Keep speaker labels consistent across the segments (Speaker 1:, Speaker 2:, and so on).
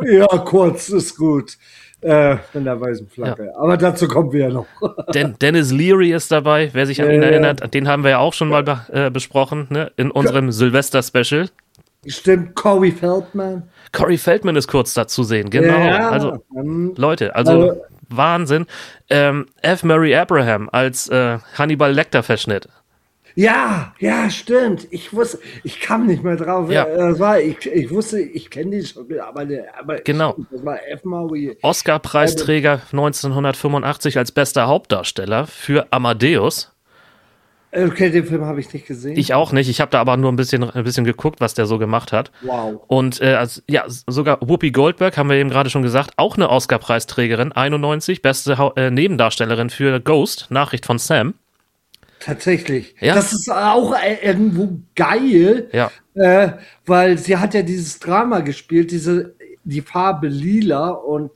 Speaker 1: Ja, kurz ist gut. Mit der weißen Flagge. Ja. Aber dazu kommen wir ja noch.
Speaker 2: Dennis Leary ist dabei, wer sich an ihn erinnert. Den haben wir ja auch schon mal besprochen, ne? In unserem Silvester-Special.
Speaker 1: Stimmt, Corey Feldman.
Speaker 2: Corey Feldman ist kurz da zu sehen, genau. Ja, also, Leute, Wahnsinn. F. Murray Abraham als Hannibal Lecter-Verschnitt.
Speaker 1: Ja, stimmt. Ich kam nicht mehr drauf.
Speaker 2: Ja.
Speaker 1: Ich wusste, ich kenne die schon, aber
Speaker 2: genau.
Speaker 1: Das war F. Murray.
Speaker 2: Oscar-Preisträger 1985 als bester Hauptdarsteller für Amadeus.
Speaker 1: Okay, den Film habe ich nicht gesehen.
Speaker 2: Ich auch nicht. Ich habe da aber nur ein bisschen geguckt, was der so gemacht hat.
Speaker 1: Wow.
Speaker 2: Und sogar Whoopi Goldberg, haben wir eben gerade schon gesagt, auch eine Oscar-Preisträgerin, 91, beste Nebendarstellerin für Ghost, Nachricht von Sam.
Speaker 1: Tatsächlich. Ja. Das ist auch irgendwo geil, weil sie hat ja dieses Drama gespielt, die Farbe Lila und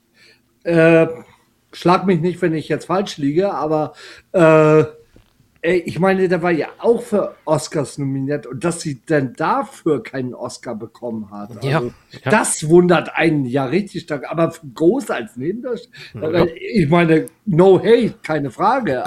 Speaker 1: schlag mich nicht, wenn ich jetzt falsch liege, aber ich meine, der war ja auch für Oscars nominiert und dass sie dann dafür keinen Oscar bekommen hat. Also, das wundert einen ja richtig stark. Aber groß als Nebendarsteller, ich meine, no hate, keine Frage.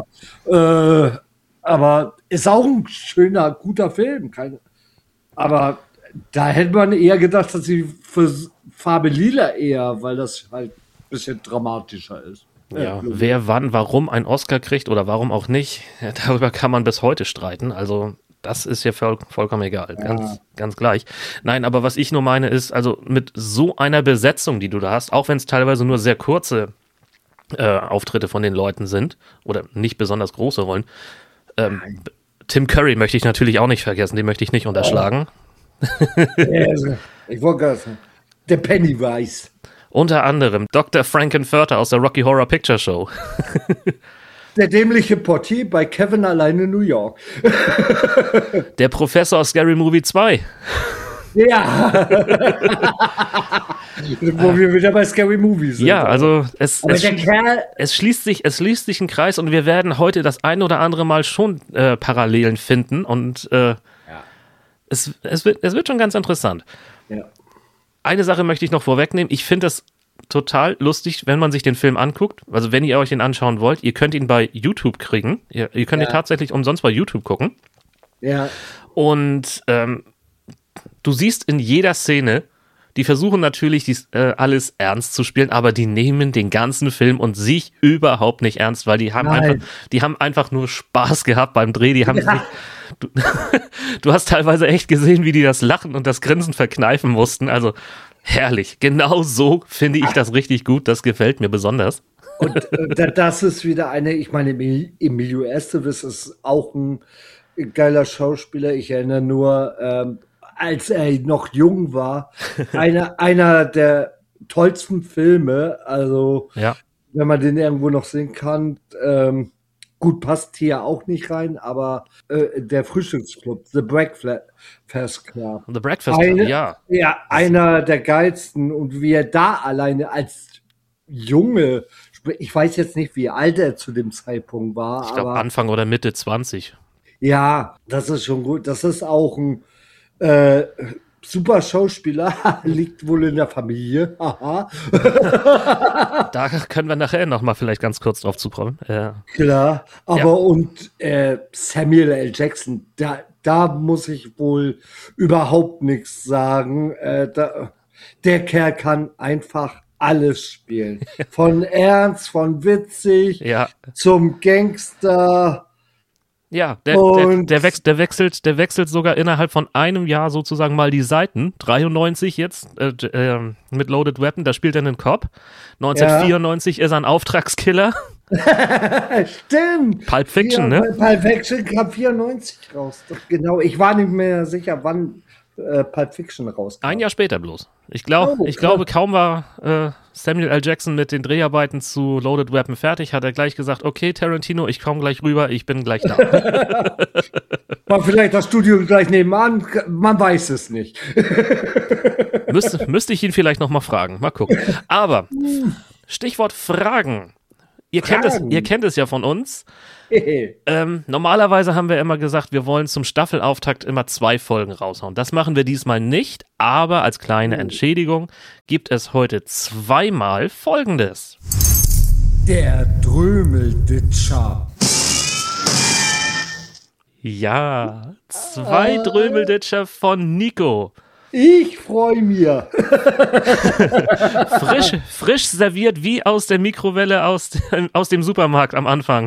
Speaker 1: Aber ist auch ein schöner, guter Film. Aber da hätte man eher gedacht, dass sie für Farbe Lila eher, weil das halt ein bisschen dramatischer ist.
Speaker 2: Ja, wer wann, warum einen Oscar kriegt oder warum auch nicht, darüber kann man bis heute streiten. Also das ist ja vollkommen egal, ganz gleich. Nein, aber was ich nur meine ist, also mit so einer Besetzung, die du da hast, auch wenn es teilweise nur sehr kurze Auftritte von den Leuten sind oder nicht besonders große Rollen, Tim Curry möchte ich natürlich auch nicht vergessen, den möchte ich nicht unterschlagen.
Speaker 1: Ich wollte gerade sagen, der Pennywise.
Speaker 2: Unter anderem Dr. Frankenfurter aus der Rocky Horror Picture Show.
Speaker 1: Der dämliche Portier bei Kevin allein in New York.
Speaker 2: Der Professor aus Scary Movie 2.
Speaker 1: Ja. Wo wir wieder bei Scary Movie sind.
Speaker 2: Ja, also es schließt sich ein Kreis und wir werden heute das ein oder andere Mal schon Parallelen finden und es wird schon ganz interessant. Ja. Eine Sache möchte ich noch vorwegnehmen. Ich finde das total lustig, wenn man sich den Film anguckt. Also wenn ihr euch den anschauen wollt, ihr könnt ihn bei YouTube kriegen. Ihr könnt ihn tatsächlich umsonst bei YouTube gucken.
Speaker 1: Ja.
Speaker 2: Und du siehst in jeder Szene, die versuchen natürlich alles ernst zu spielen, aber die nehmen den ganzen Film und sich überhaupt nicht ernst, weil die haben einfach nur Spaß gehabt beim Dreh. Die haben du hast teilweise echt gesehen, wie die das Lachen und das Grinsen verkneifen mussten. Also herrlich. Genau so finde ich das richtig gut. Das gefällt mir besonders.
Speaker 1: Und das ist wieder ich meine, Emilio Estevez ist auch ein geiler Schauspieler. Ich erinnere nur, als er noch jung war, einer der tollsten Filme. Also, wenn man den irgendwo noch sehen kann, gut, passt hier auch nicht rein, aber der Frühstücksclub, The Breakfast Club.
Speaker 2: The Breakfast Club, ja.
Speaker 1: Ja, einer der geilsten. Und wie er da alleine als Junge, ich weiß jetzt nicht, wie alt er zu dem Zeitpunkt war.
Speaker 2: Ich glaube Anfang oder Mitte 20.
Speaker 1: Ja, das ist schon gut. Das ist auch ein super Schauspieler, liegt wohl in der Familie. Aha.
Speaker 2: Da können wir nachher nochmal vielleicht ganz kurz drauf zukommen.
Speaker 1: Klar, aber und Samuel L. Jackson, da muss ich wohl überhaupt nichts sagen. Der Kerl kann einfach alles spielen. Von ernst, von witzig, zum Gangster.
Speaker 2: Ja, der wechselt sogar innerhalb von einem Jahr sozusagen mal die Seiten. 93 jetzt mit Loaded Weapon, da spielt er einen Cop. 1994 ist er ein Auftragskiller.
Speaker 1: Stimmt.
Speaker 2: Pulp Fiction, ne?
Speaker 1: Pulp Fiction kam 94 raus. Doch, genau, ich war nicht mehr sicher, wann Pulp Fiction rauskam.
Speaker 2: Ein Jahr später bloß. Ich glaube, kaum war Samuel L. Jackson mit den Dreharbeiten zu Loaded Weapon fertig, hat er gleich gesagt, okay, Tarantino, ich komme gleich rüber, ich bin gleich da.
Speaker 1: War vielleicht das Studio gleich nebenan, man weiß es nicht.
Speaker 2: Müsste ich ihn vielleicht noch mal fragen, mal gucken. Aber, Stichwort Fragen. Ihr kennt es ja von uns. Normalerweise haben wir immer gesagt, wir wollen zum Staffelauftakt immer 2 Folgen raushauen. Das machen wir diesmal nicht, aber als kleine Entschädigung gibt es heute 2-mal Folgendes.
Speaker 1: Der Drömelditscher.
Speaker 2: Ja, 2 Drömelditscher von Nico.
Speaker 1: Ich freue mich.
Speaker 2: frisch serviert wie aus der Mikrowelle aus dem Supermarkt am Anfang.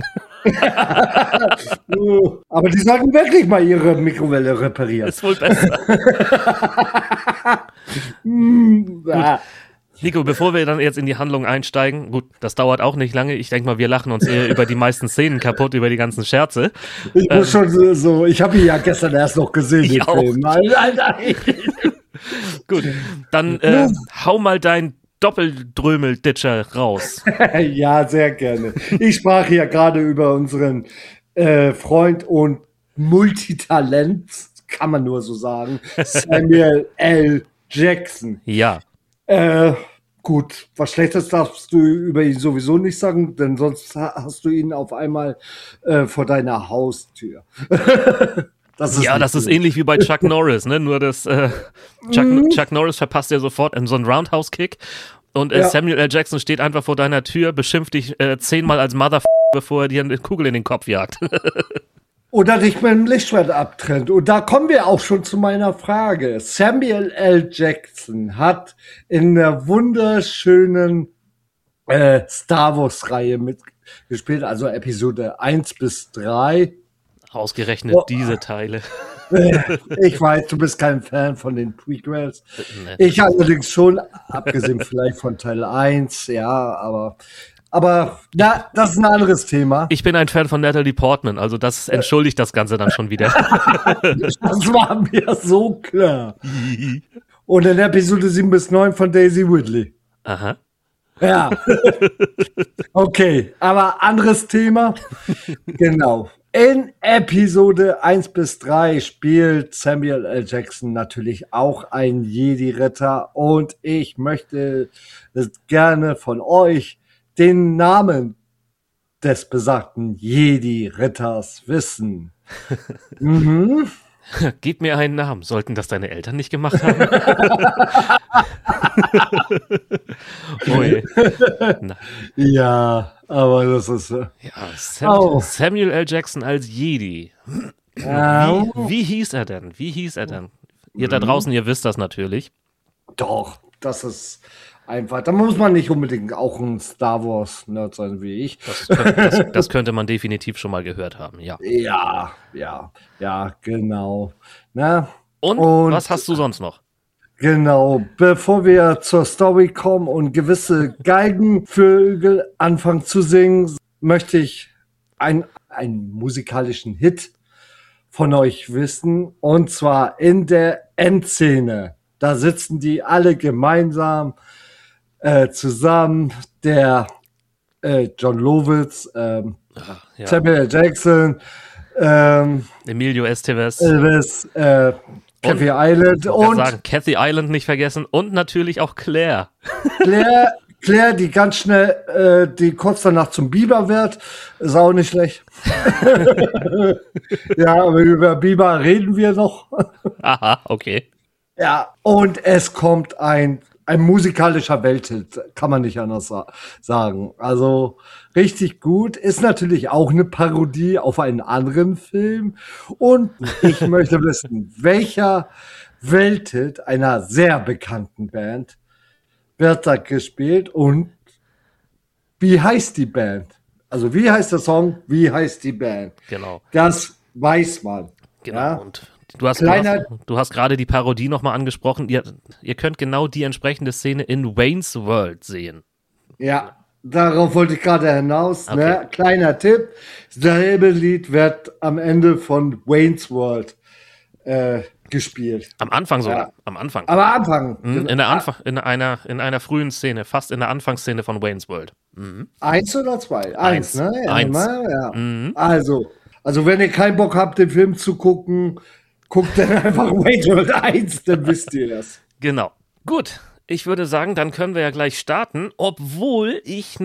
Speaker 1: Aber die sollten wirklich mal ihre Mikrowelle reparieren.
Speaker 2: Ist wohl besser. Nico, bevor wir dann jetzt in die Handlung einsteigen, gut, das dauert auch nicht lange. Ich denke mal, wir lachen uns eher über die meisten Szenen kaputt, über die ganzen Scherze.
Speaker 1: Ich muss schon so, ich habe ihn ja gestern erst noch gesehen, den Film. Alter.
Speaker 2: Gut, dann hau mal deinen Doppeldrömelditscher raus.
Speaker 1: Ja, sehr gerne. Ich sprach ja gerade über unseren Freund und Multitalent, kann man nur so sagen, Samuel L. Jackson.
Speaker 2: Ja.
Speaker 1: Gut, was Schlechtes darfst du über ihn sowieso nicht sagen, denn sonst hast du ihn auf einmal vor deiner Haustür. Das
Speaker 2: ist ähnlich wie bei Chuck Norris, ne? Nur dass Chuck Norris verpasst ja sofort so einen Roundhouse-Kick und Samuel L. Jackson steht einfach vor deiner Tür, beschimpft dich 10-mal als bevor er dir eine Kugel in den Kopf jagt.
Speaker 1: Oder dich mit dem Lichtschwert abtrennt. Und da kommen wir auch schon zu meiner Frage. Samuel L. Jackson hat in der wunderschönen Star Wars-Reihe mitgespielt, also Episode 1-3.
Speaker 2: Ausgerechnet diese Teile.
Speaker 1: Ich weiß, du bist kein Fan von den Prequels. Ich allerdings schon, abgesehen vielleicht von Teil 1, ja, aber na, das ist ein anderes Thema.
Speaker 2: Ich bin ein Fan von Natalie Portman, also das entschuldigt das Ganze dann schon wieder.
Speaker 1: Das war mir so klar. Und in Episode 7-9 von Daisy Ridley.
Speaker 2: Aha.
Speaker 1: Ja. Okay, aber anderes Thema. Genau. In Episode 1-3 spielt Samuel L. Jackson natürlich auch ein Jedi-Ritter und ich möchte gerne von euch den Namen des besagten Jedi-Ritters wissen.
Speaker 2: Gib mir einen Namen. Sollten das deine Eltern nicht gemacht haben?
Speaker 1: Ja, aber das ist...
Speaker 2: Samuel L. Jackson als Jedi. Wie hieß er denn? Ihr da draußen, ihr wisst das natürlich.
Speaker 1: Doch, das ist einfach... Da muss man nicht unbedingt auch ein Star Wars-Nerd sein wie ich.
Speaker 2: Das könnte man definitiv schon mal gehört haben, ja.
Speaker 1: Ja, genau. Na?
Speaker 2: Und was hast du sonst noch?
Speaker 1: Genau, bevor wir zur Story kommen und gewisse Geigenvögel anfangen zu singen, möchte ich einen musikalischen Hit von euch wissen. Und zwar in der Endszene. Da sitzen die alle gemeinsam zusammen. Der John Lovitz, Samuel L. Jackson,
Speaker 2: Emilio Estevez,
Speaker 1: Kathy Island und
Speaker 2: Kathy Island nicht vergessen und natürlich auch Claire.
Speaker 1: Claire, die ganz schnell, die kurz danach zum Biber wird, ist auch nicht schlecht. Ja, aber über Biber reden wir noch.
Speaker 2: Aha, okay.
Speaker 1: Ja, und es kommt ein musikalischer Welthit, kann man nicht anders sagen. Also richtig gut. Ist natürlich auch eine Parodie auf einen anderen Film. Und ich möchte wissen, welcher Welthit einer sehr bekannten Band wird da gespielt und wie heißt die Band? Also wie heißt der Song, wie heißt die Band?
Speaker 2: Genau.
Speaker 1: Das weiß man.
Speaker 2: Genau.
Speaker 1: Ja?
Speaker 2: Und du hast gerade die Parodie nochmal angesprochen. Ihr könnt genau die entsprechende Szene in Wayne's World sehen.
Speaker 1: Ja, darauf wollte ich gerade hinaus. Okay. Ne? Kleiner Tipp. Dasselbe Lied wird am Ende von Wayne's World gespielt.
Speaker 2: Am Anfang sogar. Ja. Am Anfang.
Speaker 1: Aber am Anfang.
Speaker 2: In einer frühen Szene, fast in der Anfangsszene von Wayne's World.
Speaker 1: 1 oder 2? 1, ne? Ja,
Speaker 2: 1.
Speaker 1: Ja. Also wenn ihr keinen Bock habt, den Film zu gucken, guckt dann einfach Wayne's World 1, dann wisst ihr das.
Speaker 2: Genau. Gut, ich würde sagen, dann können wir ja gleich starten, obwohl ich noch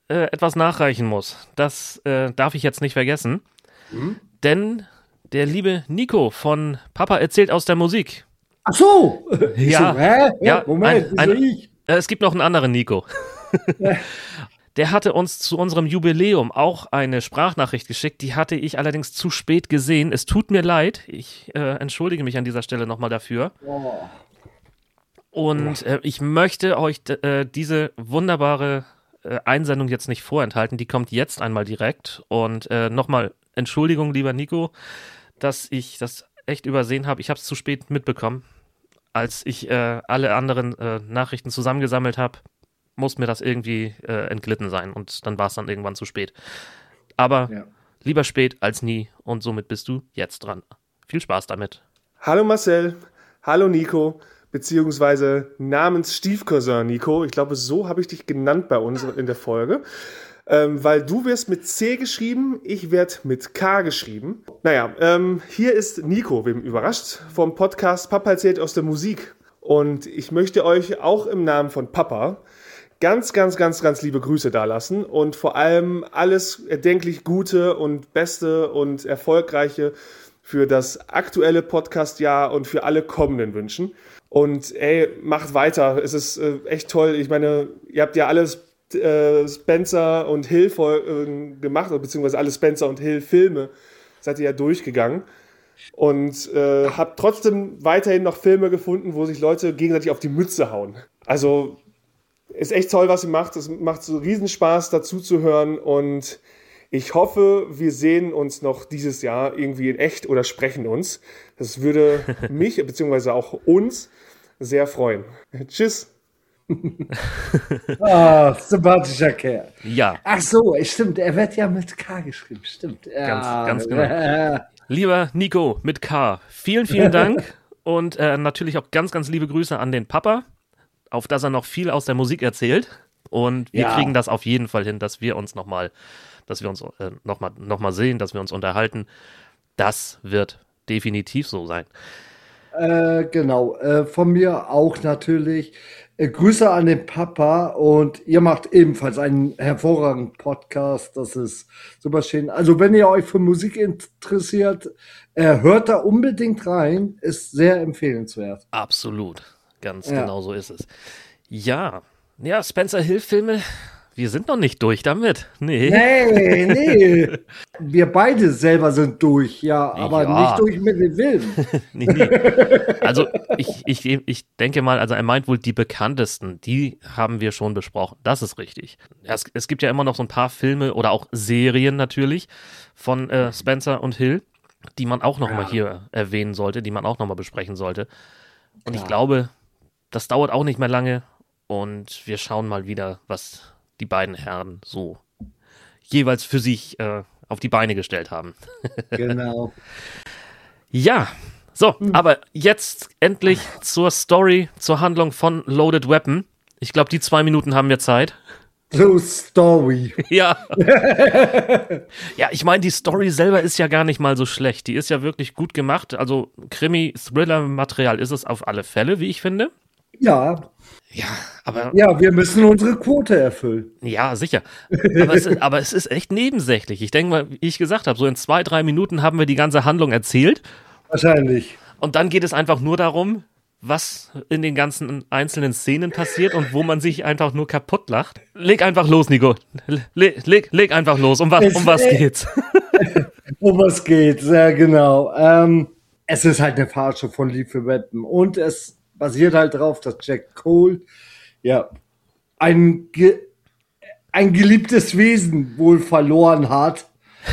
Speaker 2: etwas nachreichen muss. Das darf ich jetzt nicht vergessen. Denn der liebe Nico von Papa erzählt aus der Musik.
Speaker 1: Ach so!
Speaker 2: Ja,
Speaker 1: so, hä?
Speaker 2: ja,
Speaker 1: Moment, wieso ich?
Speaker 2: Es gibt noch einen anderen Nico. Der hatte uns zu unserem Jubiläum auch eine Sprachnachricht geschickt. Die hatte ich allerdings zu spät gesehen. Es tut mir leid. Ich entschuldige mich an dieser Stelle nochmal dafür.
Speaker 1: Oh.
Speaker 2: Und ich möchte euch diese wunderbare Einsendung jetzt nicht vorenthalten. Die kommt jetzt einmal direkt. Und nochmal Entschuldigung, lieber Nico, dass ich das echt übersehen habe. Ich habe es zu spät mitbekommen. Als ich alle anderen Nachrichten zusammengesammelt habe, muss mir das irgendwie entglitten sein. Und dann war es dann irgendwann zu spät. Aber lieber spät als nie. Und somit bist du jetzt dran. Viel Spaß damit.
Speaker 3: Hallo Marcel, hallo Nico, beziehungsweise namens Stiefcousin Nico. Ich glaube, so habe ich dich genannt bei uns in der Folge. Weil du wirst mit C geschrieben, ich werde mit K geschrieben. Naja, hier ist Nico, wem überrascht, vom Podcast Papa erzählt aus der Musik. Und ich möchte euch auch im Namen von Papa ganz, ganz, ganz, ganz liebe Grüße dalassen und vor allem alles erdenklich Gute und Beste und Erfolgreiche für das aktuelle Podcastjahr und für alle kommenden wünschen. Und ey, macht weiter, es ist echt toll. Ich meine, ihr habt ja alles Spencer und Hill gemacht, beziehungsweise alle Spencer und Hill Filme seid ihr ja durchgegangen und habt trotzdem weiterhin noch Filme gefunden, wo sich Leute gegenseitig auf die Mütze hauen. Also ist echt toll, was ihr macht. Es macht so riesen Spaß, dazu zu hören und ich hoffe, wir sehen uns noch dieses Jahr irgendwie in echt oder sprechen uns. Das würde mich, beziehungsweise auch uns, sehr freuen. Tschüss.
Speaker 1: Sympathischer Kerl.
Speaker 2: Ja.
Speaker 1: Ach so, stimmt, er wird ja mit K geschrieben, stimmt. Ja,
Speaker 2: Ganz genau. Lieber Nico mit K, vielen, vielen Dank und natürlich auch ganz, ganz liebe Grüße an den Papa, auf dass er noch viel aus der Musik erzählt und wir kriegen das auf jeden Fall hin, dass wir uns noch mal sehen, dass wir uns unterhalten. Das wird definitiv so sein.
Speaker 1: Genau, von mir auch natürlich. Grüße an den Papa und ihr macht ebenfalls einen hervorragenden Podcast. Das ist super schön. Also wenn ihr euch für Musik interessiert, hört da unbedingt rein. Ist sehr empfehlenswert.
Speaker 2: Absolut. Ganz genau so ist es. Ja, Spencer Hill Filme, wir sind noch nicht durch damit. Nee.
Speaker 1: Wir beide selber sind durch, aber nicht durch mit den Filmen.
Speaker 2: Nee. Also ich denke mal, also er meint wohl die bekanntesten, die haben wir schon besprochen. Das ist richtig. Es gibt ja immer noch so ein paar Filme oder auch Serien natürlich von Spencer und Hill, die man auch noch mal hier erwähnen sollte, die man auch noch mal besprechen sollte. Und ich glaube, das dauert auch nicht mehr lange und wir schauen mal wieder, was die beiden Herren so jeweils für sich auf die Beine gestellt haben.
Speaker 1: Genau.
Speaker 2: Ja, so, aber jetzt endlich zur Story, zur Handlung von Loaded Weapon. Ich glaube, die 2 Minuten haben wir Zeit.
Speaker 1: So Story.
Speaker 2: Ja. Ja, ich meine, die Story selber ist ja gar nicht mal so schlecht. Die ist ja wirklich gut gemacht. Also Krimi-Thriller-Material ist es auf alle Fälle, wie ich finde.
Speaker 1: Ja.
Speaker 2: Ja, aber...
Speaker 1: Ja, wir müssen unsere Quote erfüllen.
Speaker 2: Ja, sicher. Aber es ist echt nebensächlich. Ich denke mal, wie ich gesagt habe, so in 2-3 Minuten haben wir die ganze Handlung erzählt.
Speaker 1: Wahrscheinlich.
Speaker 2: Und dann geht es einfach nur darum, was in den ganzen einzelnen Szenen passiert und wo man sich einfach nur kaputt lacht. Leg einfach los, Nico. Leg einfach los. Um was geht's?
Speaker 1: Um was geht's, ja genau. Es ist halt eine Verarsche von Lethal Weapon und es basiert halt darauf, dass Jack Cole ein geliebtes Wesen wohl verloren hat.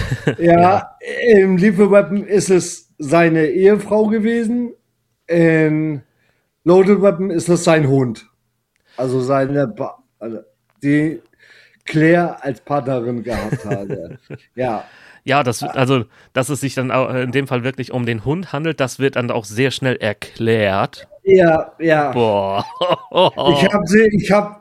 Speaker 1: Im Lethal Weapon ist es seine Ehefrau gewesen. In Loaded Weapon ist es sein Hund. Also die Claire als Partnerin gehabt hatte. Ja.
Speaker 2: Ja, dass es sich dann auch in dem Fall wirklich um den Hund handelt, das wird dann auch sehr schnell erklärt.
Speaker 1: Ja.
Speaker 2: Boah.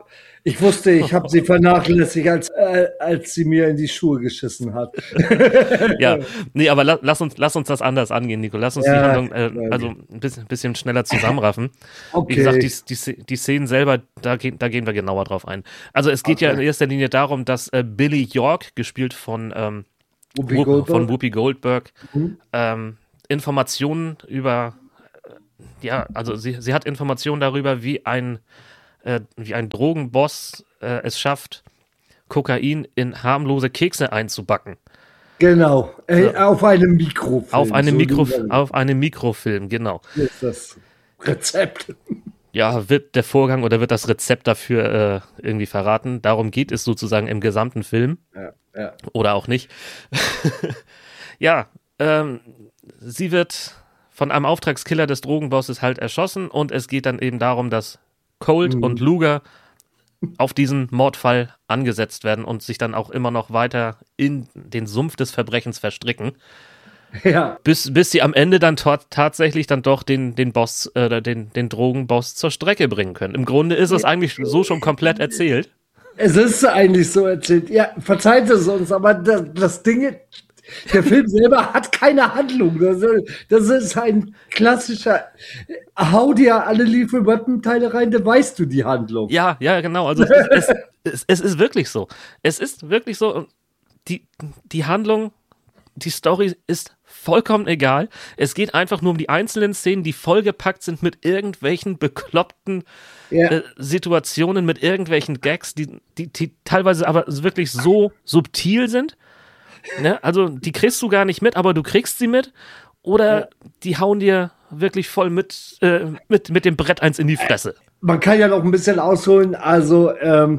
Speaker 1: Ich wusste, ich habe sie vernachlässigt, als sie mir in die Schuhe geschissen hat.
Speaker 2: Ja, nee, aber lass uns das anders angehen, Nico. Lass uns die Handlung also ein bisschen schneller zusammenraffen.
Speaker 1: Okay.
Speaker 2: Wie gesagt, die Szenen selber, da gehen wir genauer drauf ein. Also es geht ja in erster Linie darum, dass Billy York, gespielt von Whoopi Goldberg, Informationen über, also sie hat Informationen darüber, wie ein Drogenboss es schafft, Kokain in harmlose Kekse einzubacken.
Speaker 1: Genau, auf einem Mikrofilm.
Speaker 2: Auf einem Mikrofilm, genau.
Speaker 1: Hier ist das Rezept.
Speaker 2: Ja, wird der Vorgang oder wird das Rezept dafür irgendwie verraten? Darum geht es sozusagen im gesamten Film.
Speaker 1: Ja.
Speaker 2: Oder auch nicht. Ja, sie wird von einem Auftragskiller des Drogenbosses halt erschossen und es geht dann eben darum, dass Colt und Luger auf diesen Mordfall angesetzt werden und sich dann auch immer noch weiter in den Sumpf des Verbrechens verstricken.
Speaker 1: Ja.
Speaker 2: Bis sie am Ende dann tatsächlich dann doch den Boss, den Drogenboss zur Strecke bringen können. Im Grunde ist es eigentlich so schon komplett erzählt.
Speaker 1: Es ist eigentlich so erzählt. Ja, verzeiht es uns, aber das Ding, der Film selber hat keine Handlung. Das ist ein klassischer, hau dir alle Lethal Weapon Teile rein, dann weißt du die Handlung.
Speaker 2: Ja, genau. Also es ist wirklich so. Es ist wirklich so. Die Handlung, die Story ist vollkommen egal. Es geht einfach nur um die einzelnen Szenen, die vollgepackt sind mit irgendwelchen bekloppten Situationen, mit irgendwelchen Gags, die teilweise aber wirklich so subtil sind. Ne? Also die kriegst du gar nicht mit, aber du kriegst sie mit. Oder die hauen dir wirklich voll mit dem Brett eins in die Fresse.
Speaker 1: Man kann ja noch ein bisschen ausholen. Also,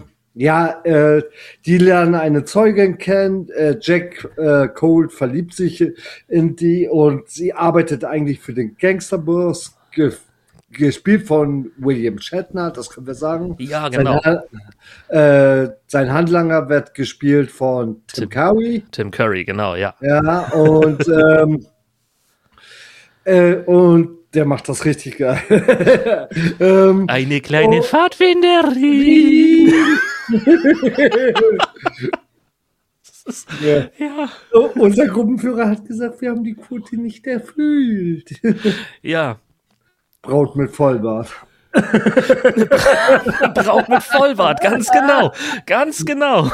Speaker 1: die lernen eine Zeugin kennen. Jack Colt verliebt sich in die und sie arbeitet eigentlich für den Gangsterboss, gespielt von William Shatner, das können wir sagen.
Speaker 2: Ja, genau.
Speaker 1: Sein Handlanger wird gespielt von Tim Curry.
Speaker 2: Tim Curry, genau, ja.
Speaker 1: Ja, und der macht das richtig geil.
Speaker 2: Eine kleine Pfadfinderin. Ja.
Speaker 1: Unser Gruppenführer hat gesagt, wir haben die Quote nicht erfüllt.
Speaker 2: Ja.
Speaker 1: Braut mit Vollbart.
Speaker 2: Braut mit Vollbart, ganz genau. Ganz genau.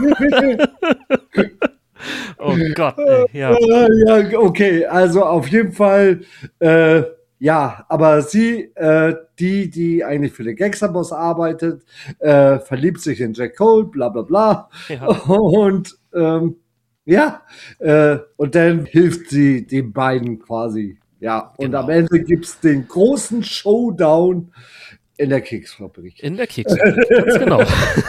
Speaker 2: Oh Gott, ja.
Speaker 1: Ja, okay, also auf jeden Fall, aber sie, die eigentlich für den Gangsterboss arbeitet, verliebt sich in Jack Colt, bla bla bla. Ja. Und und dann hilft sie den beiden quasi. Ja, und am Ende gibt es den großen Showdown in der Keksfabrik.
Speaker 2: In der Keksfabrik, ganz genau.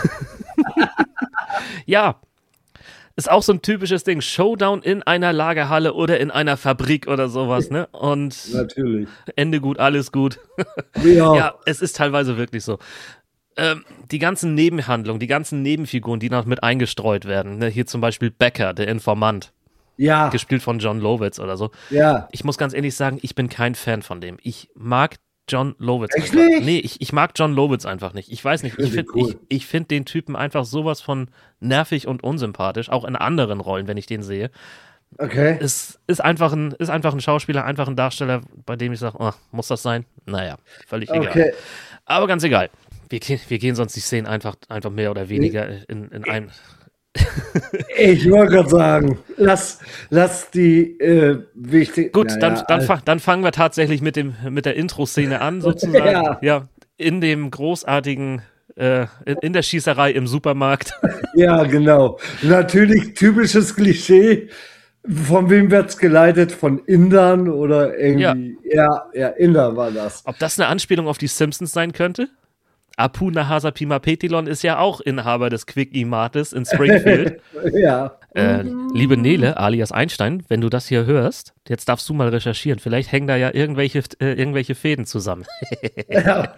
Speaker 2: Ja, ist auch so ein typisches Ding. Showdown in einer Lagerhalle oder in einer Fabrik oder sowas, ne? Und
Speaker 1: natürlich.
Speaker 2: Ende gut, alles gut. Ja, es ist teilweise wirklich so. Die ganzen Nebenhandlungen, die ganzen Nebenfiguren, die noch mit eingestreut werden, ne? Hier zum Beispiel Becker, der Informant. Ja. Gespielt von John Lovitz oder so.
Speaker 1: Ja.
Speaker 2: Ich muss ganz ehrlich sagen, ich bin kein Fan von dem. Ich mag John Lovitz
Speaker 1: einfach nicht.
Speaker 2: Nee, ich mag John Lovitz einfach nicht. Ich weiß nicht, ich finde den Typen einfach sowas von nervig und unsympathisch, auch in anderen Rollen, wenn ich den sehe.
Speaker 1: Okay.
Speaker 2: Es ist einfach ein Schauspieler, einfach ein Darsteller, bei dem ich sage, oh, muss das sein? Naja, völlig egal. Aber ganz egal. Wir gehen sonst die Szenen einfach mehr oder weniger in einem...
Speaker 1: Ich wollte gerade sagen, lass die wichtig.
Speaker 2: Gut, dann fangen wir tatsächlich mit der Intro-Szene an, sozusagen. Ja, in dem großartigen, in der Schießerei im Supermarkt.
Speaker 1: Ja, genau. Natürlich typisches Klischee. Von wem wird's geleitet? Von Indern oder irgendwie? Ja, Inder war das.
Speaker 2: Ob das eine Anspielung auf die Simpsons sein könnte? Apu Nahasa Pima Petilon ist ja auch Inhaber des Quick-E-Martes in Springfield.
Speaker 1: Ja.
Speaker 2: Liebe Nele, alias Einstein, wenn du das hier hörst, jetzt darfst du mal recherchieren. Vielleicht hängen da ja irgendwelche Fäden zusammen.
Speaker 1: Ja.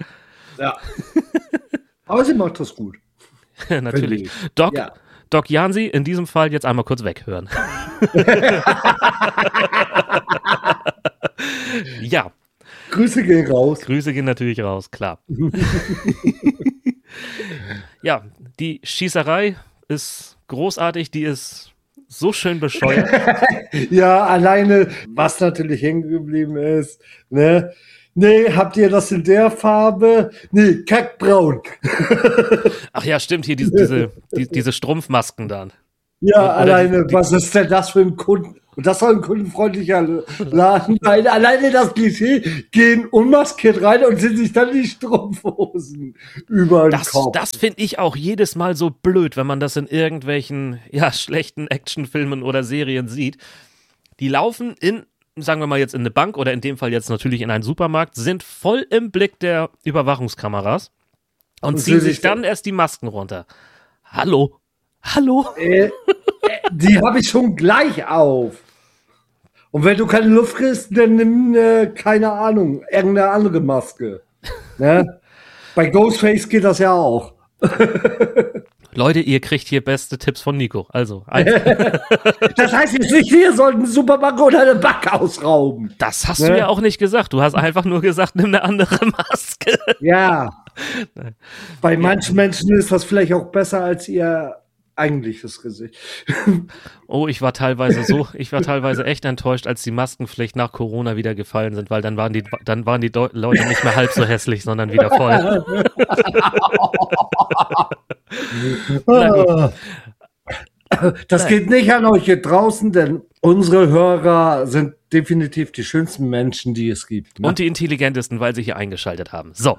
Speaker 1: Aber sie macht das gut.
Speaker 2: Natürlich. Doc Jansi, in diesem Fall jetzt einmal kurz weghören. Ja.
Speaker 1: Grüße gehen raus.
Speaker 2: Grüße gehen natürlich raus, klar. Ja, die Schießerei ist großartig, die ist so schön bescheuert.
Speaker 1: Ja, alleine, was natürlich hängen geblieben ist, ne? Nee, habt ihr das in der Farbe? Nee, kackbraun.
Speaker 2: Ach ja, stimmt, hier diese Strumpfmasken dann.
Speaker 1: Ja,
Speaker 2: Oder
Speaker 1: alleine, was ist denn das für ein Kunden? Und das soll ein kundenfreundlicher Laden sein. Alleine das Klischee, gehen unmaskiert rein und ziehen sich dann die Strumpfhosen über den Kopf.
Speaker 2: Das finde ich auch jedes Mal so blöd, wenn man das in irgendwelchen schlechten Actionfilmen oder Serien sieht. Die laufen sagen wir mal jetzt in eine Bank oder in dem Fall jetzt natürlich in einen Supermarkt, sind voll im Blick der Überwachungskameras und ziehen sich dann erst die Masken runter. Hallo?
Speaker 1: Die habe ich schon gleich auf. Und wenn du keine Luft kriegst, dann nimm, keine Ahnung, irgendeine andere Maske. Ne? Bei Ghostface geht das ja auch.
Speaker 2: Leute, ihr kriegt hier beste Tipps von Nico. Also,
Speaker 1: das heißt jetzt nicht, wir sollten einen Supermarkt oder eine Bank ausrauben.
Speaker 2: Das hast du ja auch nicht gesagt. Du hast einfach nur gesagt, nimm eine andere Maske.
Speaker 1: Ja. Bei manchen Menschen ist das vielleicht auch besser als ihr eigentliches Gesicht.
Speaker 2: Oh, ich war teilweise echt enttäuscht, als die Maskenpflicht nach Corona wieder gefallen sind, weil dann waren die Leute nicht mehr halb so hässlich, sondern wieder voll.
Speaker 1: Das geht nicht an euch hier draußen, denn unsere Hörer sind definitiv die schönsten Menschen, die es gibt. Ne?
Speaker 2: Und die intelligentesten, weil sie hier eingeschaltet haben. So.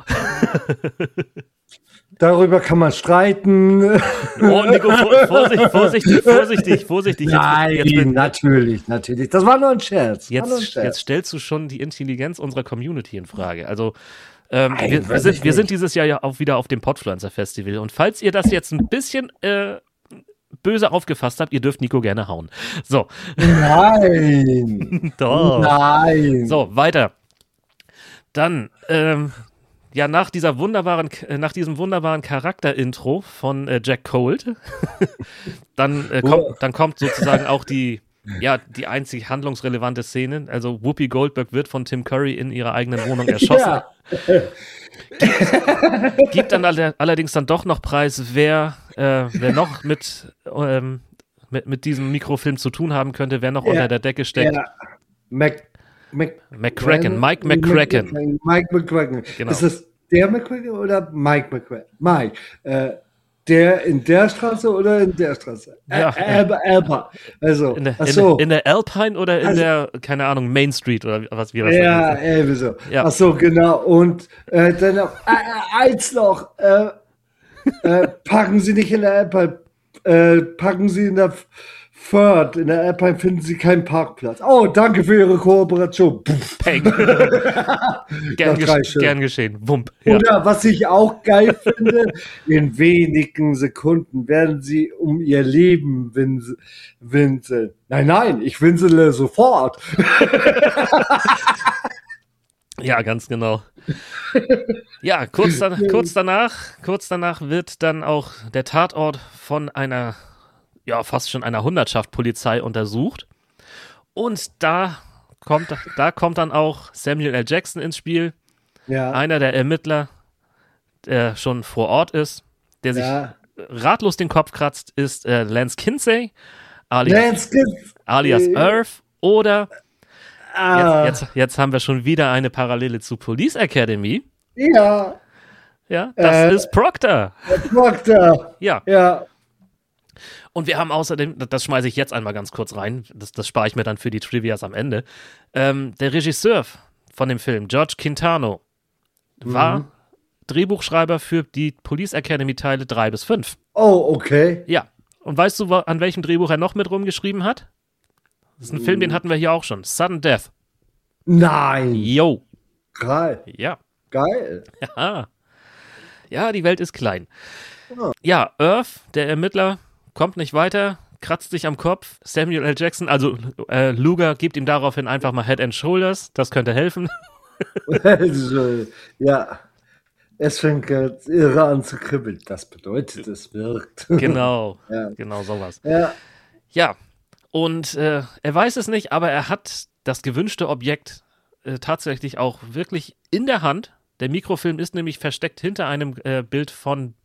Speaker 1: Darüber kann man streiten.
Speaker 2: Oh, Nico, vorsichtig.
Speaker 1: Nein, natürlich. Das war nur ein Scherz.
Speaker 2: Jetzt stellst du schon die Intelligenz unserer Community in Frage. Also, wir sind dieses Jahr ja auch wieder auf dem Podpflanzer Festival. Und falls ihr das jetzt ein bisschen böse aufgefasst habt, ihr dürft Nico gerne hauen. So.
Speaker 1: Nein.
Speaker 2: Doch.
Speaker 1: Nein.
Speaker 2: So, weiter. Dann, nach diesem wunderbaren Charakter-Intro von Jack Colt, dann kommt sozusagen auch die einzig handlungsrelevante Szene. Also Whoopi Goldberg wird von Tim Curry in ihrer eigenen Wohnung erschossen. Ja. Gibt dann allerdings dann doch noch preis, wer noch mit diesem Mikrofilm zu tun haben könnte, wer noch unter der Decke steckt. Ja.
Speaker 1: Mike
Speaker 2: McCracken.
Speaker 1: Mike McCracken.
Speaker 2: Genau.
Speaker 1: Ist das der McCracken oder Mike McCracken? Mike. Der in der Straße oder in der Straße?
Speaker 2: Ja.
Speaker 1: Alpine. Also,
Speaker 2: in der Alpine oder in der, keine Ahnung, Main Street oder was wir das
Speaker 1: ja, irgendwie so. Ja. Ach so, genau. Und dann noch, eins noch, packen Sie nicht in der Alpine, packen Sie in der Ford, in der Alpine finden Sie keinen Parkplatz. Oh, danke für Ihre Kooperation.
Speaker 2: Peng. Gern geschehen. Wump.
Speaker 1: Ja. Oder was ich auch geil finde, in wenigen Sekunden werden Sie um Ihr Leben winseln. Nein, ich winsele sofort.
Speaker 2: Ja, ganz genau. Ja, kurz danach wird dann auch der Tatort von fast schon einer Hundertschaft Polizei untersucht. Und da kommt dann auch Samuel L. Jackson ins Spiel. Ja. Einer der Ermittler, der schon vor Ort ist, der sich ratlos den Kopf kratzt, ist Lance Kinsey, alias Earth. Oder jetzt haben wir schon wieder eine Parallele zu Police Academy.
Speaker 1: Ja.
Speaker 2: Ja, das ist Proctor.
Speaker 1: Proctor.
Speaker 2: Ja. Und wir haben außerdem, das schmeiße ich jetzt einmal ganz kurz rein, das spare ich mir dann für die Trivias am Ende, der Regisseur von dem Film, George Quintano, war Drehbuchschreiber für die Police Academy Teile 3 bis 5.
Speaker 1: Oh, okay.
Speaker 2: Ja. Und weißt du, an welchem Drehbuch er noch mit rumgeschrieben hat? Das ist ein Film, den hatten wir hier auch schon. Sudden Death.
Speaker 1: Nein.
Speaker 2: Yo.
Speaker 1: Geil.
Speaker 2: Ja.
Speaker 1: Geil.
Speaker 2: Ja, die Welt ist klein. Ja, Earth, der Ermittler, kommt nicht weiter, kratzt sich am Kopf. Samuel L. Jackson, also Luger, gibt ihm daraufhin einfach mal Head and Shoulders. Das könnte helfen.
Speaker 1: Also, ja. Es fängt ganz irre an zu kribbeln. Das bedeutet, es wirkt.
Speaker 2: Genau. Genau sowas. Ja. Und er weiß es nicht, aber er hat das gewünschte Objekt tatsächlich auch wirklich in der Hand. Der Mikrofilm ist nämlich versteckt hinter einem Bild von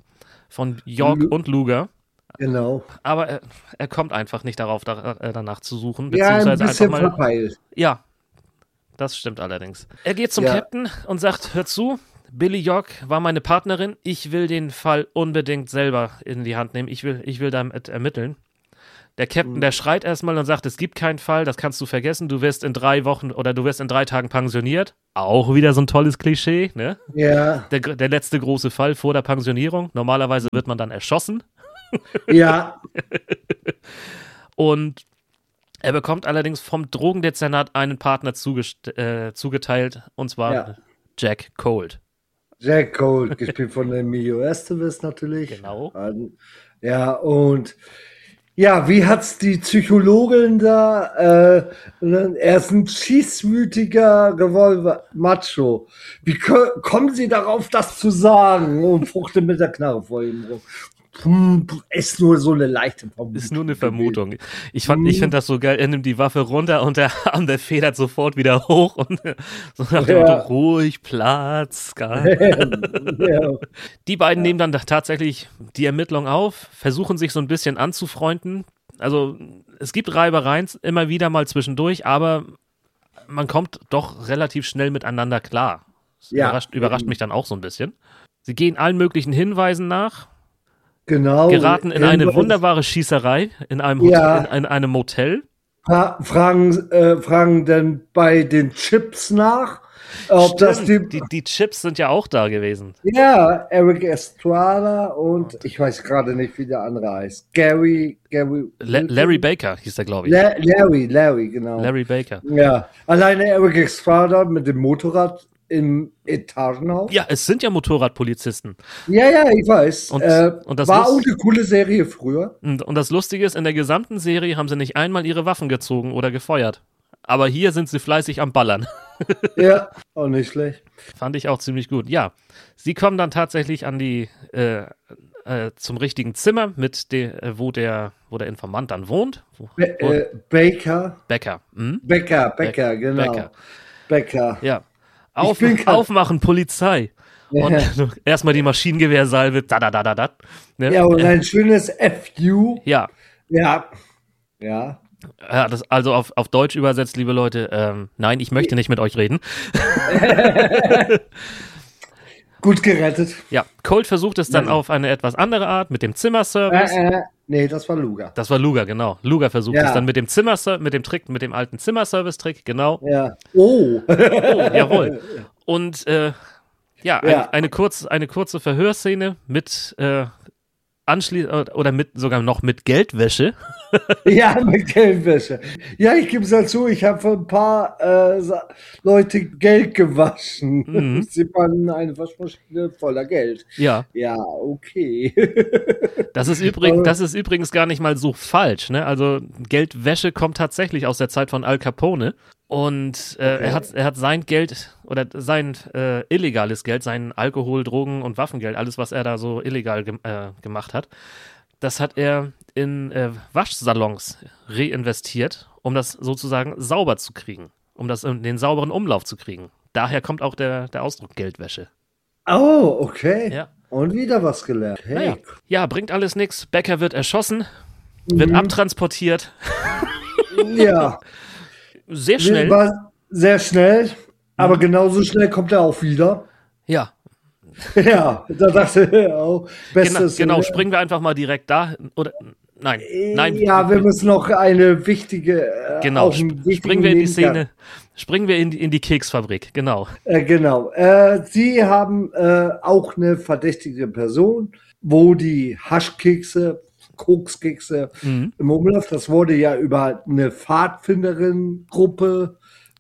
Speaker 2: von York und Luger.
Speaker 1: Genau.
Speaker 2: Aber er kommt einfach nicht darauf, danach zu suchen.
Speaker 1: Ja, ein
Speaker 2: Beziehungsweise
Speaker 1: bisschen
Speaker 2: einfach mal.
Speaker 1: verpeilt.
Speaker 2: Ja, das stimmt allerdings. Er geht zum Captain und sagt, hör zu, Billy York war meine Partnerin, ich will den Fall unbedingt selber in die Hand nehmen, ich will damit ermitteln. Der Captain, der schreit erstmal und sagt, es gibt keinen Fall, das kannst du vergessen, du wirst in 3 Wochen oder du wirst in 3 Tagen pensioniert. Auch wieder so ein tolles Klischee, ne?
Speaker 1: Ja.
Speaker 2: Der letzte große Fall vor der Pensionierung. Normalerweise wird man dann erschossen.
Speaker 1: Ja.
Speaker 2: Und er bekommt allerdings vom Drogendezernat einen Partner zugeteilt, und zwar Jack Colt.
Speaker 1: Jack Colt, gespielt von Emilio Estevez natürlich.
Speaker 2: Genau.
Speaker 1: Ja, und ja, wie hat's die Psychologin da? Er ist ein schießwütiger Revolver-Macho. Wie kommen Sie darauf, das zu sagen? Und fuchtelt mit der Knarre vor ihm rum. Ist nur so eine leichte Vermutung.
Speaker 2: Ist nur eine Vermutung. Ich finde das so geil. Er nimmt die Waffe runter und der Arm, der federt sofort wieder hoch und so nach dem Motto, ruhig, Platz, geil. Ja. Die beiden nehmen dann tatsächlich die Ermittlung auf, versuchen sich so ein bisschen anzufreunden. Also es gibt Reibereien immer wieder mal zwischendurch, aber man kommt doch relativ schnell miteinander klar. Das überrascht mich dann auch so ein bisschen. Sie gehen allen möglichen Hinweisen nach.
Speaker 1: Genau.
Speaker 2: Geraten in eine wunderbare Schießerei in einem Hotel, in einem Motel.
Speaker 1: Fragen denn bei den Chips nach, ob das
Speaker 2: die Chips sind ja auch da gewesen.
Speaker 1: Ja, Eric Estrada und ich weiß gerade nicht, wie der andere heißt. Larry
Speaker 2: Baker hieß der, glaube ich.
Speaker 1: Larry, genau.
Speaker 2: Larry Baker.
Speaker 1: Ja, alleine Eric Estrada mit dem Motorrad im Etagenhaus.
Speaker 2: Ja, es sind ja Motorradpolizisten.
Speaker 1: Ja, ich weiß.
Speaker 2: Und das
Speaker 1: war auch eine coole Serie früher.
Speaker 2: Und das Lustige ist, in der gesamten Serie haben sie nicht einmal ihre Waffen gezogen oder gefeuert. Aber hier sind sie fleißig am Ballern.
Speaker 1: Ja, auch nicht schlecht.
Speaker 2: Fand ich auch ziemlich gut. Ja, sie kommen dann tatsächlich an die zum richtigen Zimmer, wo der Informant dann wohnt.
Speaker 1: Baker.
Speaker 2: Becker.
Speaker 1: Becker, genau. Becker.
Speaker 2: Ja. Aufmachen, Polizei. Ja. Und erstmal die Maschinengewehrsalve. Ne?
Speaker 1: Ja, und ein schönes FU.
Speaker 2: Ja.
Speaker 1: Ja.
Speaker 2: Das also auf Deutsch übersetzt, liebe Leute, nein, ich möchte nicht mit euch reden.
Speaker 1: Gut gerettet.
Speaker 2: Ja, Colt versucht es dann auf eine etwas andere Art mit dem Zimmerservice.
Speaker 1: Nee, das war Luger.
Speaker 2: Das war Luger, genau. Luger versucht es dann mit dem mit dem alten Zimmerservice-Trick, genau.
Speaker 1: Ja. Oh,
Speaker 2: jawohl. Und eine kurze Verhörszene mit anschließend oder sogar noch mit Geldwäsche.
Speaker 1: Ja, mit Geldwäsche. Ja, ich gebe es dazu, ich habe von ein paar Leute Geld gewaschen.
Speaker 2: Mhm.
Speaker 1: Sie fanden eine Waschmaschine voller Geld.
Speaker 2: Ja.
Speaker 1: Ja, okay.
Speaker 2: Das ist übrigens gar nicht mal so falsch, ne? Also Geldwäsche kommt tatsächlich aus der Zeit von Al Capone. Und er hat sein Geld oder sein illegales Geld, sein Alkohol, Drogen und Waffengeld, alles, was er da so illegal gemacht hat, das hat er in Waschsalons reinvestiert, um das sozusagen sauber zu kriegen, um das in den sauberen Umlauf zu kriegen. Daher kommt auch der Ausdruck Geldwäsche.
Speaker 1: Oh, okay.
Speaker 2: Ja.
Speaker 1: Und wieder was gelernt. Hey.
Speaker 2: Naja. Ja, bringt alles nichts. Becker wird erschossen, wird abtransportiert.
Speaker 1: Ja.
Speaker 2: Sehr schnell.
Speaker 1: War sehr schnell, aber genauso schnell kommt er auch wieder.
Speaker 2: Ja.
Speaker 1: Ja, da dachte er auch.
Speaker 2: Genau, springen wir einfach mal direkt da. Oder nein.
Speaker 1: Ja, wir müssen noch eine wichtige.
Speaker 2: Genau, springen wir in die Szene. Springen wir in die Keksfabrik, genau.
Speaker 1: Genau. Sie haben auch eine verdächtige Person, wo die Haschkekse, Kokskekse im Umlauf, das wurde ja über eine Pfadfinderin-Gruppe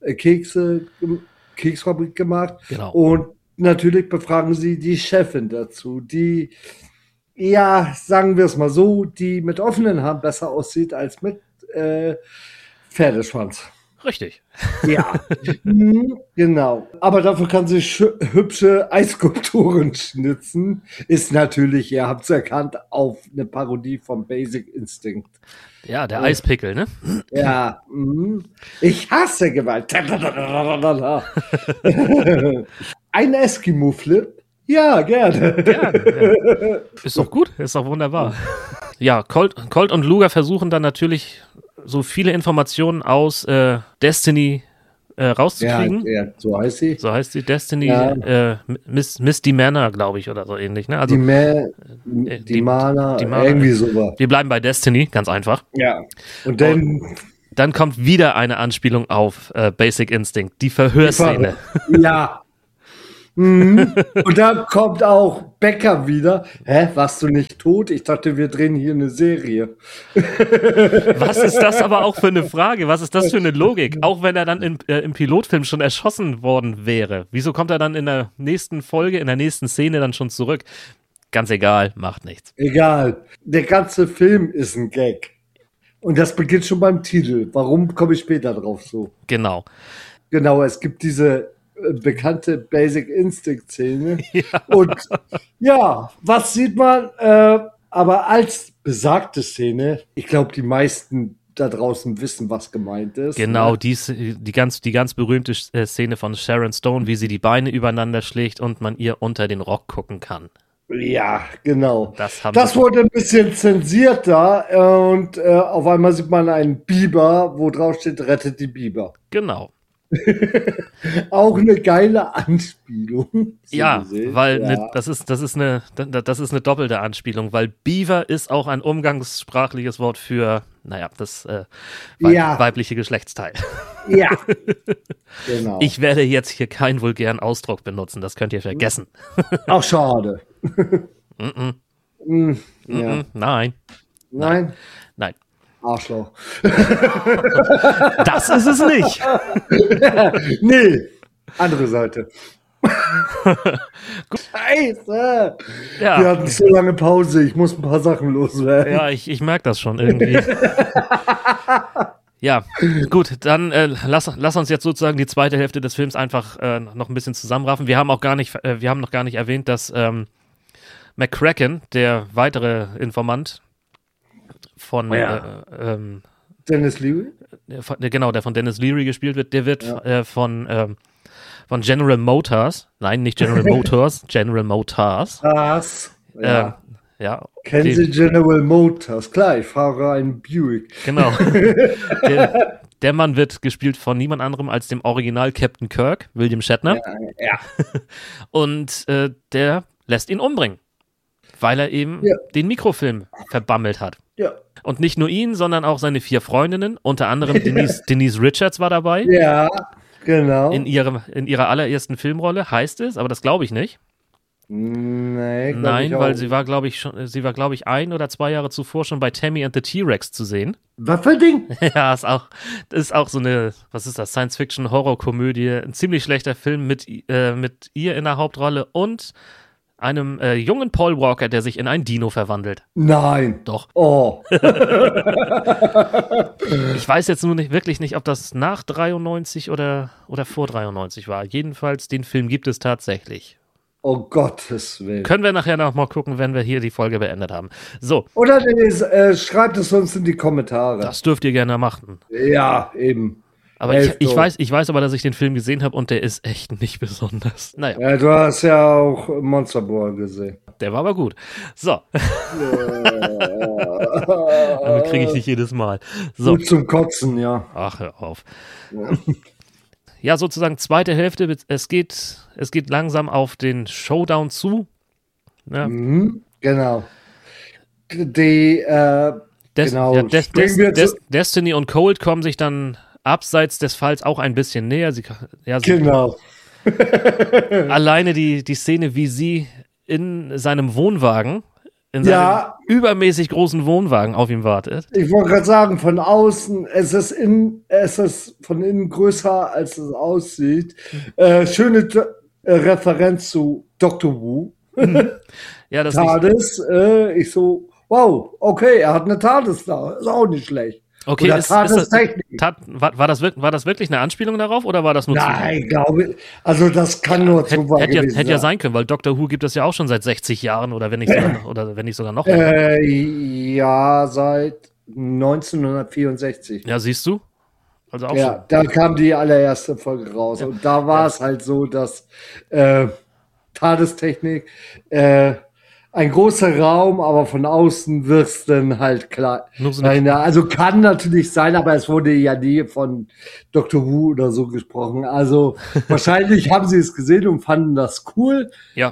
Speaker 1: Keksfabrik gemacht.
Speaker 2: Genau.
Speaker 1: Und natürlich befragen sie die Chefin dazu, die, ja, sagen wir es mal so, die mit offenen Haaren besser aussieht als mit Pferdeschwanz.
Speaker 2: Richtig.
Speaker 1: Ja, genau. Aber dafür kann sie hübsche Eisskulpturen schnitzen. Ist natürlich, ihr habt es erkannt, auf eine Parodie von Basic Instinct.
Speaker 2: Ja, der Eispickel, ne?
Speaker 1: Ja, ich hasse Gewalt. Ein Eskimo-Flip. Ja, gerne.
Speaker 2: Ja. Ist doch gut, ist doch wunderbar. Ja, Colt und Luger versuchen dann natürlich so viele Informationen aus Destiny rauszukriegen.
Speaker 1: Ja, so heißt sie.
Speaker 2: So heißt sie, Destiny,
Speaker 1: Ja.
Speaker 2: Miss Dimana, glaube ich, oder so ähnlich. Ne? Also,
Speaker 1: Die Mana, irgendwie sowas.
Speaker 2: wir bleiben bei Destiny, ganz einfach.
Speaker 1: Ja. Und dann...
Speaker 2: Dann kommt wieder eine Anspielung auf Basic Instinct, die Verhörszene.
Speaker 1: Ja. Mhm. Und dann kommt auch Becker wieder. Hä, warst du nicht tot? Ich dachte, wir drehen hier eine Serie.
Speaker 2: Was ist das aber auch für eine Frage? Was ist das für eine Logik? Auch wenn er dann im Pilotfilm schon erschossen worden wäre. Wieso kommt er dann in der nächsten Folge, in der nächsten Szene dann schon zurück? Ganz egal, macht nichts.
Speaker 1: Egal. Der ganze Film ist ein Gag. Und das beginnt schon beim Titel. Warum komme ich später drauf so?
Speaker 2: Genau.
Speaker 1: Genau, es gibt diese bekannte Basic Instinct Szene. Ja. Und ja, was sieht man? Aber als besagte Szene, ich glaube, die meisten da draußen wissen, was gemeint ist.
Speaker 2: Genau,
Speaker 1: ne?
Speaker 2: die ganz berühmte Szene von Sharon Stone, wie sie die Beine übereinander schlägt und man ihr unter den Rock gucken kann.
Speaker 1: Ja, genau.
Speaker 2: Das
Speaker 1: wurde ein bisschen zensiert da und auf einmal sieht man einen Biber, wo drauf steht, rettet die Biber.
Speaker 2: Genau.
Speaker 1: Auch eine geile Anspielung.
Speaker 2: Ja,
Speaker 1: gesehen.
Speaker 2: weil
Speaker 1: ja.
Speaker 2: das ist eine doppelte Anspielung, weil Beaver ist auch ein umgangssprachliches Wort für, das weibliche Geschlechtsteil.
Speaker 1: Ja, genau.
Speaker 2: Ich werde jetzt hier keinen vulgären Ausdruck benutzen, das könnt ihr vergessen.
Speaker 1: Auch schade.
Speaker 2: Ja. Nein.
Speaker 1: Nein?
Speaker 2: Nein.
Speaker 1: Arschloch.
Speaker 2: Das ist es nicht.
Speaker 1: Nee, andere Seite. Scheiße.
Speaker 2: Ja.
Speaker 1: Wir hatten so lange Pause, ich muss ein paar Sachen loswerden.
Speaker 2: Ja, ich merke das schon irgendwie. Ja, gut, dann lass uns jetzt sozusagen die zweite Hälfte des Films einfach noch ein bisschen zusammenraffen. Wir haben noch gar nicht erwähnt, dass McCracken, der weitere Informant von
Speaker 1: Dennis Leary?
Speaker 2: der von Dennis Leary gespielt wird, der wird von General Motors, nein, nicht General Motors, General Motors.
Speaker 1: Was?
Speaker 2: Ja.
Speaker 1: Kennen Sie General Motors? Klar, ich fahre einen Buick.
Speaker 2: Genau. Der Mann wird gespielt von niemand anderem als dem Original Captain Kirk, William Shatner.
Speaker 1: Ja.
Speaker 2: Und der lässt ihn umbringen, weil er eben den Mikrofilm verbammelt hat.
Speaker 1: Ja.
Speaker 2: Und nicht nur ihn, sondern auch seine 4 Freundinnen, unter anderem Denise Richards war dabei.
Speaker 1: Ja, genau.
Speaker 2: In ihrer allerersten Filmrolle, heißt es, aber das glaube ich nicht.
Speaker 1: Nee,
Speaker 2: Nein, weil sie war, glaube ich, 1 oder 2 Jahre zuvor schon bei Tammy and the T-Rex zu sehen.
Speaker 1: Was für ein Ding?
Speaker 2: Ja, ist auch so eine, was ist das, Science-Fiction-Horror-Komödie. Ein ziemlich schlechter Film mit ihr in der Hauptrolle und einem jungen Paul Walker, der sich in einen Dino verwandelt.
Speaker 1: Nein.
Speaker 2: Doch.
Speaker 1: Oh.
Speaker 2: Ich weiß jetzt nur wirklich nicht, ob das nach 93 oder vor 93 war. Jedenfalls, den Film gibt es tatsächlich.
Speaker 1: Oh Gottes Willen.
Speaker 2: Können wir nachher noch mal gucken, wenn wir hier die Folge beendet haben. So.
Speaker 1: Oder schreibt es uns in die Kommentare.
Speaker 2: Das dürft ihr gerne machen.
Speaker 1: Ja, eben.
Speaker 2: Aber ich weiß aber, dass ich den Film gesehen habe und der ist echt nicht besonders. Naja.
Speaker 1: Ja, du hast ja auch Monster Boy gesehen.
Speaker 2: Der war aber gut. So. Damit kriege ich nicht jedes Mal. So.
Speaker 1: Gut zum Kotzen, ja.
Speaker 2: Ach, hör auf. Ja, sozusagen zweite Hälfte. Es geht langsam auf den Showdown zu. Ja.
Speaker 1: Genau.
Speaker 2: Destiny und Colt kommen sich dann abseits des Falls auch ein bisschen näher.
Speaker 1: Genau.
Speaker 2: Alleine die Szene, wie sie in seinem Wohnwagen, in seinem übermäßig großen Wohnwagen auf ihm wartet.
Speaker 1: Ich wollte gerade sagen, von außen, es ist von innen größer, als es aussieht. Schöne Referenz zu Dr. Who.
Speaker 2: Ja, das
Speaker 1: TARDIS. Ich so, wow, okay, er hat eine TARDIS da. Ist auch nicht schlecht.
Speaker 2: Okay, war das wirklich eine Anspielung darauf oder war das nur
Speaker 1: Nein, glaube ich. Also das kann nur Zufall gewesen sein.
Speaker 2: Hätte ja sein können, weil Doctor Who gibt es ja auch schon seit 60 Jahren oder wenn nicht sogar noch
Speaker 1: länger. Ja, seit 1964.
Speaker 2: Ja, siehst du? Also auch
Speaker 1: schon. Da kam die allererste Folge raus. Ja. Und da war es halt so, dass TARDIS-Technik. Ein großer Raum, aber von außen wirst dann halt klar. Also kann natürlich sein, aber es wurde ja nie von Doctor Who oder so gesprochen. Also wahrscheinlich haben sie es gesehen und fanden das cool.
Speaker 2: Ja.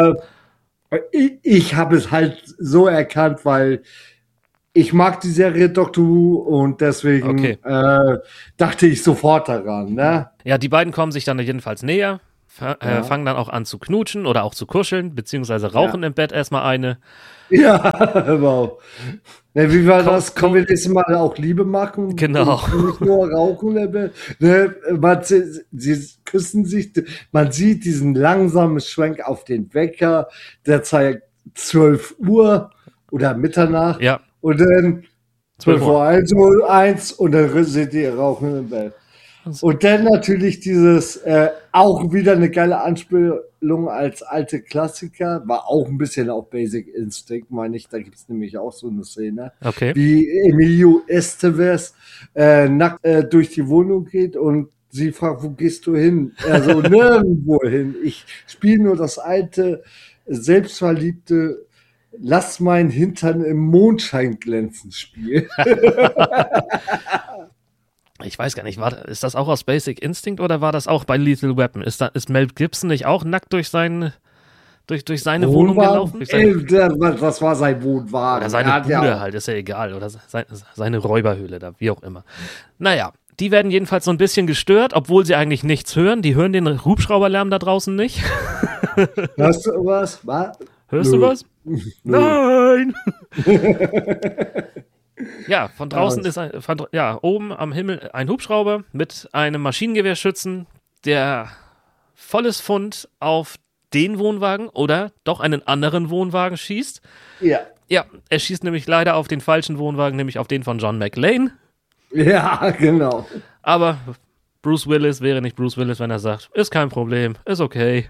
Speaker 1: Ich habe es halt so erkannt, weil ich mag die Serie Doctor Who und deswegen dachte ich sofort daran. Ne?
Speaker 2: Ja, die beiden kommen sich dann jedenfalls näher. Fangen dann auch an zu knutschen oder auch zu kuscheln, beziziehungsweise rauchen im Bett erstmal eine.
Speaker 1: Ja, wow. Ne, wie war das? Können wir nächstes Mal auch Liebe machen?
Speaker 2: Genau.
Speaker 1: Und nicht nur rauchen im Bett. Ne, sie küssen sich. Man sieht diesen langsamen Schwenk auf den Wecker. Der zeigt 12 Uhr oder Mitternacht.
Speaker 2: Ja.
Speaker 1: Und dann 12:01 und dann sind die rauchen im Bett. Und dann natürlich dieses, auch wieder eine geile Anspielung als alte Klassiker, war auch ein bisschen auf Basic Instinct, meine ich, da gibt es nämlich auch so eine Szene, wie Emilio Estevez nackt durch die Wohnung geht und sie fragt, wo gehst du hin? Er so, nirgendwo hin, ich spiele nur das alte, selbstverliebte Lass meinen Hintern im Mondschein glänzen Spiel.
Speaker 2: Ich weiß gar nicht, ist das auch aus Basic Instinct oder war das auch bei Lethal Weapon? Ist Mel Gibson nicht auch nackt durch seine Wohnung gelaufen?
Speaker 1: Das war sein Wohnwagen.
Speaker 2: Oder seine Bude halt, ist ja egal. Oder seine Räuberhöhle da, wie auch immer. Naja, die werden jedenfalls so ein bisschen gestört, obwohl sie eigentlich nichts hören. Die hören den Hubschrauberlärm da draußen nicht.
Speaker 1: Hörst du was?
Speaker 2: Hörst du was? Nein! Ja, von draußen ist oben am Himmel ein Hubschrauber mit einem Maschinengewehrschützen, der volles Pfund auf den Wohnwagen oder doch einen anderen Wohnwagen schießt.
Speaker 1: Ja.
Speaker 2: Ja, er schießt nämlich leider auf den falschen Wohnwagen, nämlich auf den von John McClane.
Speaker 1: Ja, genau.
Speaker 2: Aber Bruce Willis wäre nicht Bruce Willis, wenn er sagt, ist kein Problem, ist okay.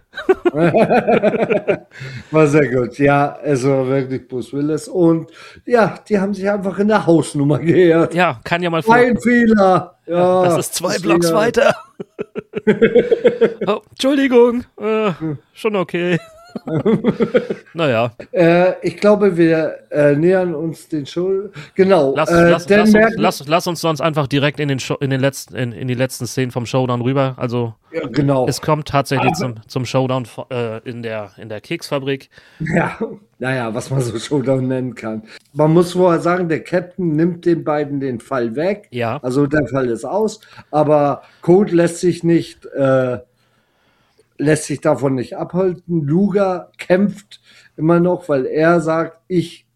Speaker 1: War sehr gut. Ja, es war wirklich Bruce Willis. Und ja, die haben sich einfach in der Hausnummer geehrt.
Speaker 2: Ja, kann ja mal
Speaker 1: Ein Fehler. Ja,
Speaker 2: das ist 2 Blocks weiter. Oh, Entschuldigung. Schon okay. Naja.
Speaker 1: Ich glaube, wir nähern uns den Show. Genau.
Speaker 2: Lass uns sonst einfach direkt in die letzten Szenen vom Showdown rüber. Also
Speaker 1: ja, genau.
Speaker 2: Es kommt tatsächlich zum Showdown in der Keksfabrik.
Speaker 1: Ja, naja, was man so Showdown nennen kann. Man muss vorher sagen, der Captain nimmt den beiden den Fall weg.
Speaker 2: Ja.
Speaker 1: Also der Fall ist aus. Aber Code lässt sich davon nicht abhalten. Luger kämpft immer noch, weil er sagt, ich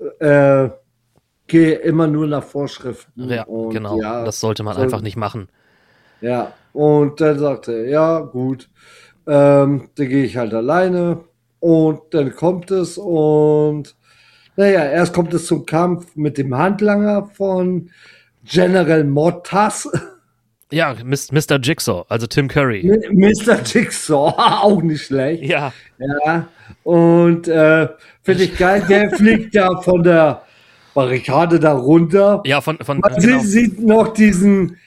Speaker 1: gehe immer nur nach Vorschriften.
Speaker 2: Ja, und genau. Ja, das sollte man einfach nicht machen.
Speaker 1: Ja, und dann sagt er, ja, gut, dann gehe ich halt alleine. Und dann kommt es und naja, erst kommt es zum Kampf mit dem Handlanger von General Mottas.
Speaker 2: Ja, Mr. Jigsaw, also Tim Curry.
Speaker 1: Mr. Jigsaw, auch nicht schlecht.
Speaker 2: Ja.
Speaker 1: Ja, und finde ich geil, der fliegt da von der Barrikade da runter.
Speaker 2: Ja,
Speaker 1: Man sieht noch diese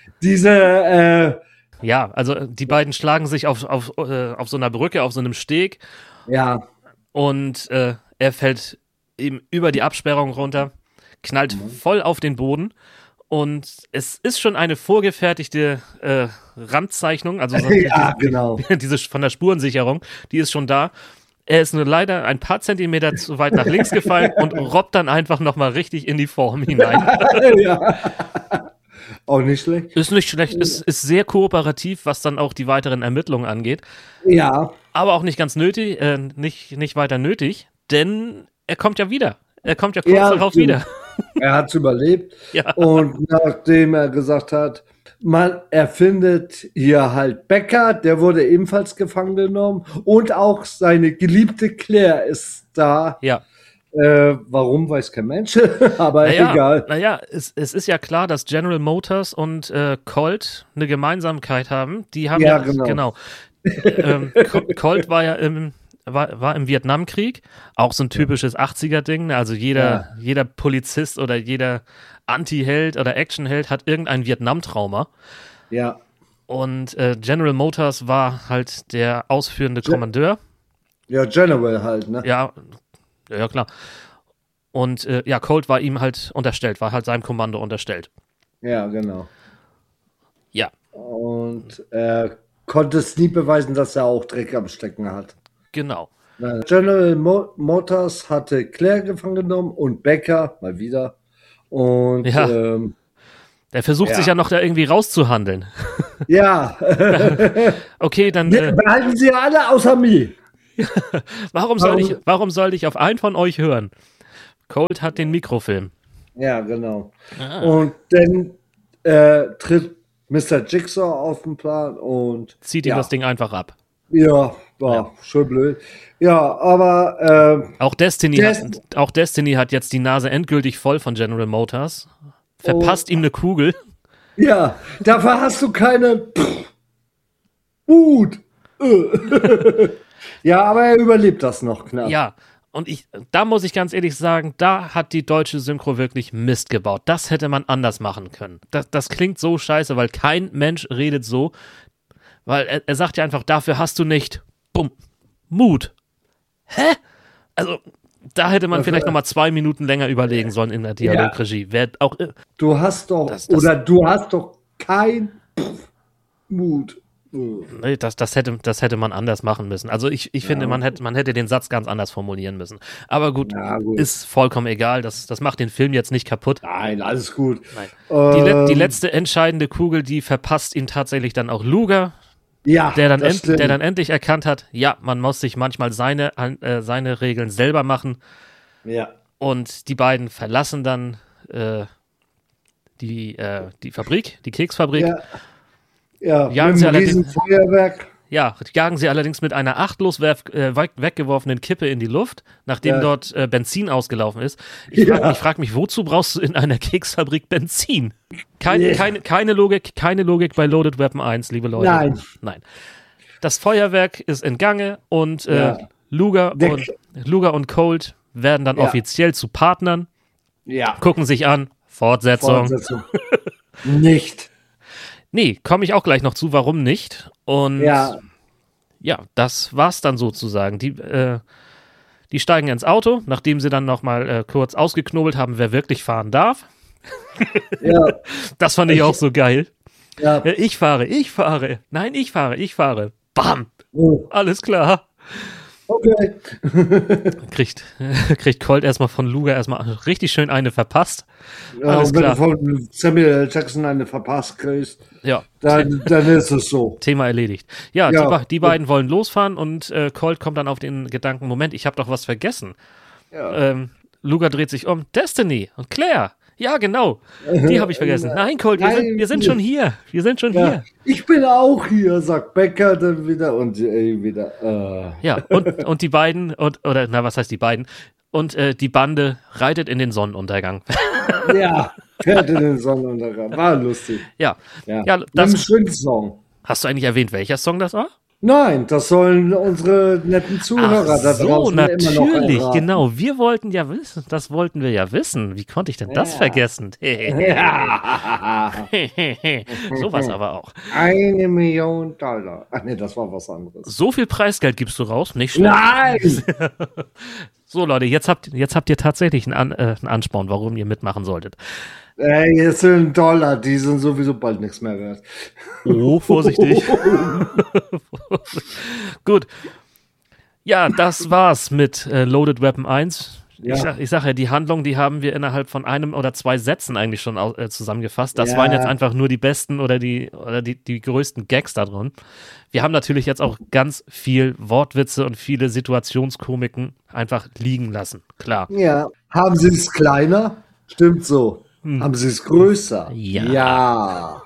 Speaker 2: ja, also die beiden schlagen sich auf so einer Brücke, auf so einem Steg.
Speaker 1: Ja.
Speaker 2: Und er fällt eben über die Absperrung runter, knallt voll auf den Boden. Und es ist schon eine vorgefertigte Randzeichnung, also
Speaker 1: genau.
Speaker 2: diese von der Spurensicherung, die ist schon da. Er ist nur leider ein paar Zentimeter zu weit nach links gefallen und robbt dann einfach nochmal richtig in die Form hinein.
Speaker 1: Ja. Auch nicht schlecht.
Speaker 2: Ist nicht schlecht, ist sehr kooperativ, was dann auch die weiteren Ermittlungen angeht.
Speaker 1: Ja.
Speaker 2: Aber auch nicht ganz nötig, nicht weiter nötig, denn er kommt ja wieder. Er kommt ja kurz darauf wieder.
Speaker 1: Er hat es überlebt.
Speaker 2: Ja.
Speaker 1: Und nachdem er gesagt hat, er findet hier halt Becker, der wurde ebenfalls gefangen genommen. Und auch seine geliebte Claire ist da.
Speaker 2: Ja.
Speaker 1: Warum, weiß kein Mensch, aber egal.
Speaker 2: Naja, es ist ja klar, dass General Motors und Colt eine Gemeinsamkeit haben. Die haben genau. Colt war ja im Vietnamkrieg, auch so ein typisches 80er-Ding, also jeder Polizist oder jeder Anti-Held oder Actionheld hat irgendein Vietnam-Trauma.
Speaker 1: Ja.
Speaker 2: Und General Motors war halt der ausführende Kommandeur.
Speaker 1: Ja, General halt, ne?
Speaker 2: Ja, ja, klar. Und ja, Colt war ihm halt unterstellt, war halt seinem Kommando unterstellt.
Speaker 1: Ja, genau.
Speaker 2: Ja.
Speaker 1: Und er konnte es nie beweisen, dass er auch Dreck am Stecken hat.
Speaker 2: Genau.
Speaker 1: General Motors hatte Claire gefangen genommen und Becker, mal wieder. Und
Speaker 2: Ja. Der versucht sich ja noch da irgendwie rauszuhandeln.
Speaker 1: Ja.
Speaker 2: Okay, dann.
Speaker 1: Behalten Sie alle außer mir.
Speaker 2: Warum soll ich auf einen von euch hören? Colt hat den Mikrofilm.
Speaker 1: Ja, genau. Und dann tritt Mr. Jigsaw auf den Plan und
Speaker 2: zieht ihm das Ding einfach ab.
Speaker 1: Ja, war schon blöd. Ja, aber
Speaker 2: auch Destiny hat jetzt die Nase endgültig voll von General Motors. Verpasst ihm eine Kugel.
Speaker 1: Ja, dafür hast du keine Mut. Ja, aber er überlebt das noch knapp.
Speaker 2: Ja, und da muss ich ganz ehrlich sagen, da hat die deutsche Synchro wirklich Mist gebaut. Das hätte man anders machen können. Das klingt so scheiße, weil kein Mensch redet so. Weil er sagt ja einfach, dafür hast du nicht Mut. Hä? Also, da hätte man vielleicht nochmal 2 Minuten länger überlegen sollen in der Dialogregie. Ja.
Speaker 1: Du hast doch, du hast doch kein Mut.
Speaker 2: Nee, das hätte man anders machen müssen. Also ich finde, man hätte den Satz ganz anders formulieren müssen. Aber gut, ist vollkommen egal. Das macht den Film jetzt nicht kaputt.
Speaker 1: Nein, alles gut.
Speaker 2: Nein. Die letzte entscheidende Kugel, die verpasst ihn tatsächlich dann auch Luger.
Speaker 1: Ja,
Speaker 2: der dann endlich erkannt hat, ja, man muss sich manchmal seine Regeln selber machen.
Speaker 1: Ja.
Speaker 2: Und die beiden verlassen dann die Fabrik, die Keksfabrik.
Speaker 1: Ja, jagen sie allerdings Feuerwerk.
Speaker 2: Ja, jagen sie allerdings mit einer achtlos weggeworfenen Kippe in die Luft, nachdem dort Benzin ausgelaufen ist. Ich frag mich, wozu brauchst du in einer Keksfabrik Benzin? Keine Logik bei Loaded Weapon 1, liebe Leute. Nein. Das Feuerwerk ist in Gange und Luger und Colt werden dann offiziell zu Partnern.
Speaker 1: Ja.
Speaker 2: Gucken sich an. Fortsetzung.
Speaker 1: Nicht.
Speaker 2: Nee, komme ich auch gleich noch zu, warum nicht. Und ja, das war's dann sozusagen. Die steigen ins Auto, nachdem sie dann nochmal kurz ausgeknobelt haben, wer wirklich fahren darf.
Speaker 1: Ja.
Speaker 2: Das fand ich auch so geil.
Speaker 1: Ja.
Speaker 2: Ich fahre. Nein, ich fahre. Bam. Alles klar.
Speaker 1: Okay.
Speaker 2: Kriegt Colt erstmal von Luger richtig schön eine verpasst.
Speaker 1: Ja, alles klar. Wenn du von Samuel L. Jackson eine verpasst kriegst, dann ist es so.
Speaker 2: Thema erledigt. Ja, die beiden wollen losfahren und Colt kommt dann auf den Gedanken, Moment, ich habe doch was vergessen. Ja. Luger dreht sich um. Destiny und Claire. Ja, genau. Die habe ich vergessen. Nein, Colt, wir sind schon hier. Hier.
Speaker 1: Ich bin auch hier, sagt Becker dann wieder und wieder.
Speaker 2: Ja, und die beiden, was heißt die beiden? Und die Bande reitet in den Sonnenuntergang.
Speaker 1: Ja, fährt in den Sonnenuntergang. War lustig.
Speaker 2: Ja,
Speaker 1: das ist ein schöner Song.
Speaker 2: Hast du eigentlich erwähnt, welcher Song das war?
Speaker 1: Nein, das sollen unsere netten Zuhörer da draußen
Speaker 2: natürlich,
Speaker 1: immer noch erraten.
Speaker 2: Genau. Wir wollten ja wissen, das wollten wir ja wissen. Wie konnte ich denn das vergessen? Sowas aber auch.
Speaker 1: $1 Million. Ach nee, das war was anderes.
Speaker 2: So viel Preisgeld gibst du raus? Nicht schlecht.
Speaker 1: Nein!
Speaker 2: So, Leute, jetzt habt ihr tatsächlich einen Ansporn, warum ihr mitmachen solltet.
Speaker 1: Jetzt sind $1, die sind sowieso bald nichts mehr wert.
Speaker 2: Oh, vorsichtig. Gut. Ja, das war's mit Loaded Weapon 1. Ja. Ich sag ja, die Handlung, die haben wir innerhalb von 1 oder 2 Sätzen eigentlich schon zusammengefasst. Das waren jetzt einfach nur die besten oder die größten Gags da drin. Wir haben natürlich jetzt auch ganz viel Wortwitze und viele Situationskomiken einfach liegen lassen. Klar.
Speaker 1: Ja. Haben sie es kleiner? Stimmt so. Haben sie es größer? Ja.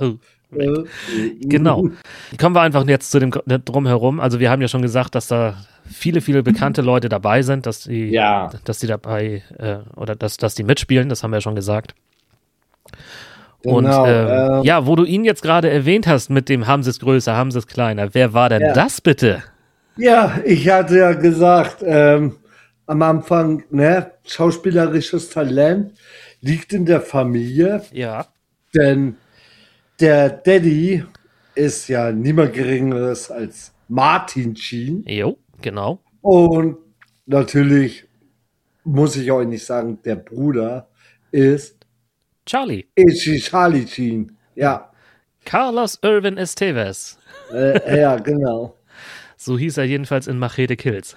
Speaker 2: Genau. Kommen wir einfach jetzt zu dem Drumherum. Also wir haben ja schon gesagt, dass da viele, viele bekannte Leute dabei sind, dass die dabei oder dass die mitspielen, das haben wir ja schon gesagt. Genau, und wo du ihn jetzt gerade erwähnt hast mit dem haben sie es größer, haben sie es kleiner, wer war denn das bitte?
Speaker 1: Ja, ich hatte ja gesagt, am Anfang, schauspielerisches Talent liegt in der Familie.
Speaker 2: Ja.
Speaker 1: Denn der Daddy ist ja niemand Geringeres als Martin Sheen.
Speaker 2: Jo, genau.
Speaker 1: Und natürlich muss ich euch nicht sagen, der Bruder ist
Speaker 2: Charlie.
Speaker 1: Charlie Sheen. Ja,
Speaker 2: Carlos Irvin Estevez.
Speaker 1: ja, genau.
Speaker 2: So hieß er jedenfalls in Machete Kills.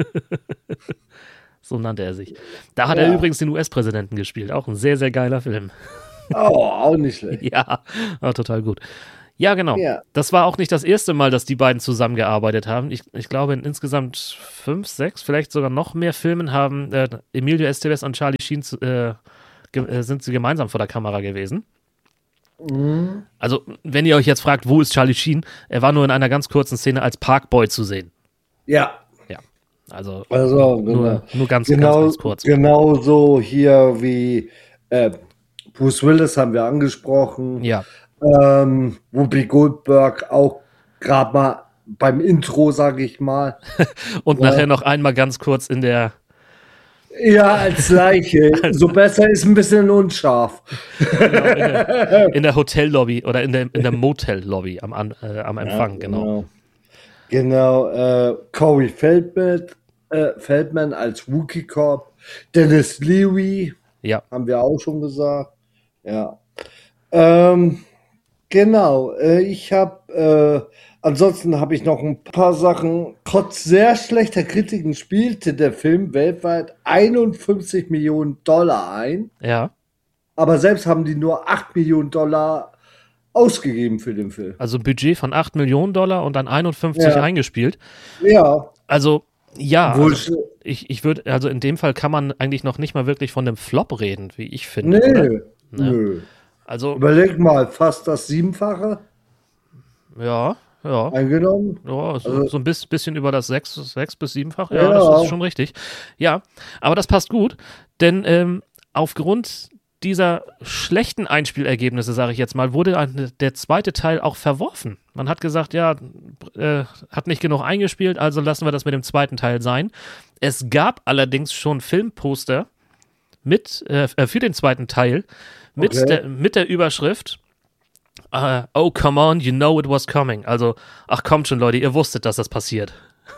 Speaker 2: So nannte er sich. Da hat er übrigens den US-Präsidenten gespielt. Auch ein sehr, sehr geiler Film.
Speaker 1: Oh, auch nicht schlecht.
Speaker 2: Ja, war total gut. Ja, genau.
Speaker 1: Ja.
Speaker 2: Das war auch nicht das erste Mal, dass die beiden zusammengearbeitet haben. Ich glaube, in insgesamt 5, 6, vielleicht sogar noch mehr Filmen haben Emilio Estevez und Charlie Sheen sind sie gemeinsam vor der Kamera gewesen.
Speaker 1: Mhm.
Speaker 2: Also, wenn ihr euch jetzt fragt, wo ist Charlie Sheen? Er war nur in einer ganz kurzen Szene als Parkboy zu sehen.
Speaker 1: Ja.
Speaker 2: Ja, also
Speaker 1: genau.
Speaker 2: nur ganz kurz.
Speaker 1: Genauso hier wie Bruce Willis haben wir angesprochen.
Speaker 2: Ja,
Speaker 1: Whoopi Goldberg auch gerade mal beim Intro, sage ich mal.
Speaker 2: und nachher noch einmal ganz kurz in der
Speaker 1: Ja, als Leiche. So besser ist ein bisschen unscharf.
Speaker 2: in der Hotellobby oder in der Motellobby am Empfang, genau.
Speaker 1: Genau, Corey Feldman als Wookie Cop, Dennis Leary,
Speaker 2: Ja,
Speaker 1: haben wir auch schon gesagt. Ja. Genau, ansonsten habe ich noch ein paar Sachen. Trotz sehr schlechter Kritiken spielte der Film weltweit 51 Millionen Dollar ein,
Speaker 2: ja.
Speaker 1: aber selbst haben die nur 8 Millionen Dollar ausgegeben für den Film.
Speaker 2: Also ein Budget von 8 Millionen Dollar und dann 51
Speaker 1: Ja.
Speaker 2: eingespielt.
Speaker 1: Ja,
Speaker 2: Also, ja,
Speaker 1: wohl,
Speaker 2: ich würde, also in dem Fall kann man eigentlich noch nicht mal wirklich von einem Flop reden, wie ich finde.
Speaker 1: nee,
Speaker 2: Oder?
Speaker 1: nö.
Speaker 2: Also,
Speaker 1: Überleg mal, fast das 7-fache
Speaker 2: ja.
Speaker 1: eingenommen.
Speaker 2: Ja, so,
Speaker 1: Also-
Speaker 2: so ein bisschen über das 6 bis 7-fach.
Speaker 1: Ja.
Speaker 2: Ja, das ist schon richtig. Ja, aber das passt gut, denn aufgrund dieser schlechten Einspielergebnisse, sage ich jetzt mal, wurde der zweite Teil auch verworfen. Man hat gesagt, ja, hat nicht genug eingespielt, also lassen wir das mit dem zweiten Teil sein. Es gab allerdings schon Filmposter für den zweiten Teil mit der Überschrift Oh, come on, you know it was coming. Also, ach kommt schon, Leute, ihr wusstet, dass das passiert.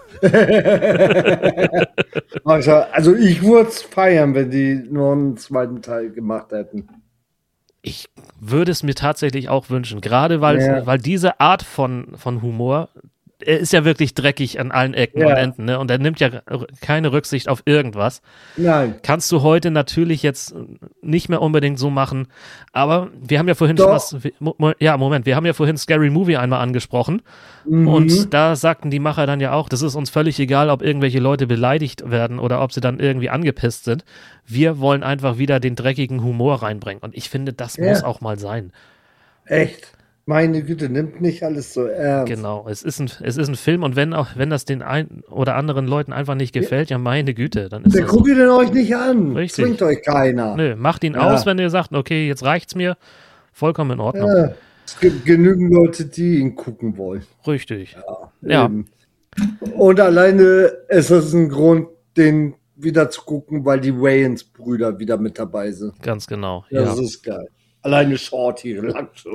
Speaker 1: Also ich würde es feiern, wenn die nur einen zweiten Teil gemacht hätten.
Speaker 2: Ich würde es mir tatsächlich auch wünschen, gerade weil diese Art von Humor, er ist ja wirklich dreckig an allen Ecken und Enden, ne? Und er nimmt ja keine Rücksicht auf irgendwas.
Speaker 1: Nein.
Speaker 2: Kannst du heute natürlich jetzt nicht mehr unbedingt so machen, aber wir haben ja vorhin
Speaker 1: Doch.
Speaker 2: wir haben ja vorhin Scary Movie einmal angesprochen und da sagten die Macher dann ja auch, das ist uns völlig egal, ob irgendwelche Leute beleidigt werden oder ob sie dann irgendwie angepisst sind. Wir wollen einfach wieder den dreckigen Humor reinbringen und ich finde, das muss auch mal sein.
Speaker 1: Echt? Meine Güte, nimmt nicht alles so ernst.
Speaker 2: Genau, es ist ein Film und wenn das den einen oder anderen Leuten einfach nicht gefällt, ja meine Güte, dann ist
Speaker 1: Der
Speaker 2: das so.
Speaker 1: guckt ihn euch nicht an.
Speaker 2: Richtig.
Speaker 1: Zwingt euch keiner.
Speaker 2: Nö, macht ihn aus, wenn ihr sagt, okay, jetzt reicht's mir. Vollkommen in Ordnung.
Speaker 1: Ja, es gibt genügend Leute, die ihn gucken wollen.
Speaker 2: Richtig. Ja.
Speaker 1: Eben. Und alleine ist es ein Grund, den wieder zu gucken, weil die Wayans-Brüder wieder mit dabei sind.
Speaker 2: Ganz genau.
Speaker 1: Das
Speaker 2: Ja.
Speaker 1: ist geil. Alleine Shorty lang schon.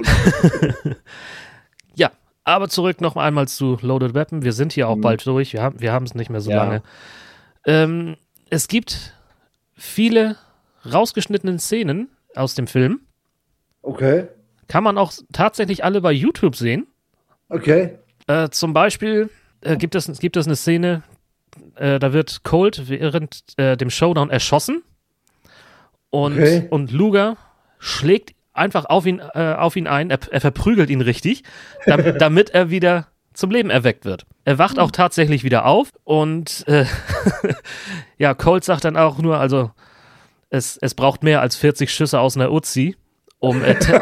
Speaker 2: Ja, aber zurück noch einmal zu Loaded Weapon. Wir sind hier auch bald durch. Wir haben es nicht mehr so
Speaker 1: Ja.
Speaker 2: lange. Es gibt viele rausgeschnittene Szenen aus dem Film.
Speaker 1: Okay.
Speaker 2: Kann man auch tatsächlich alle bei YouTube sehen.
Speaker 1: Okay.
Speaker 2: Zum Beispiel gibt es eine Szene, da wird Colt während dem Showdown erschossen und Luger schlägt einfach auf ihn ein, er verprügelt ihn richtig, damit er wieder zum Leben erweckt wird. Er wacht auch tatsächlich wieder auf und ja, Colt sagt dann auch nur, also es braucht mehr als 40 Schüsse aus einer Uzi, um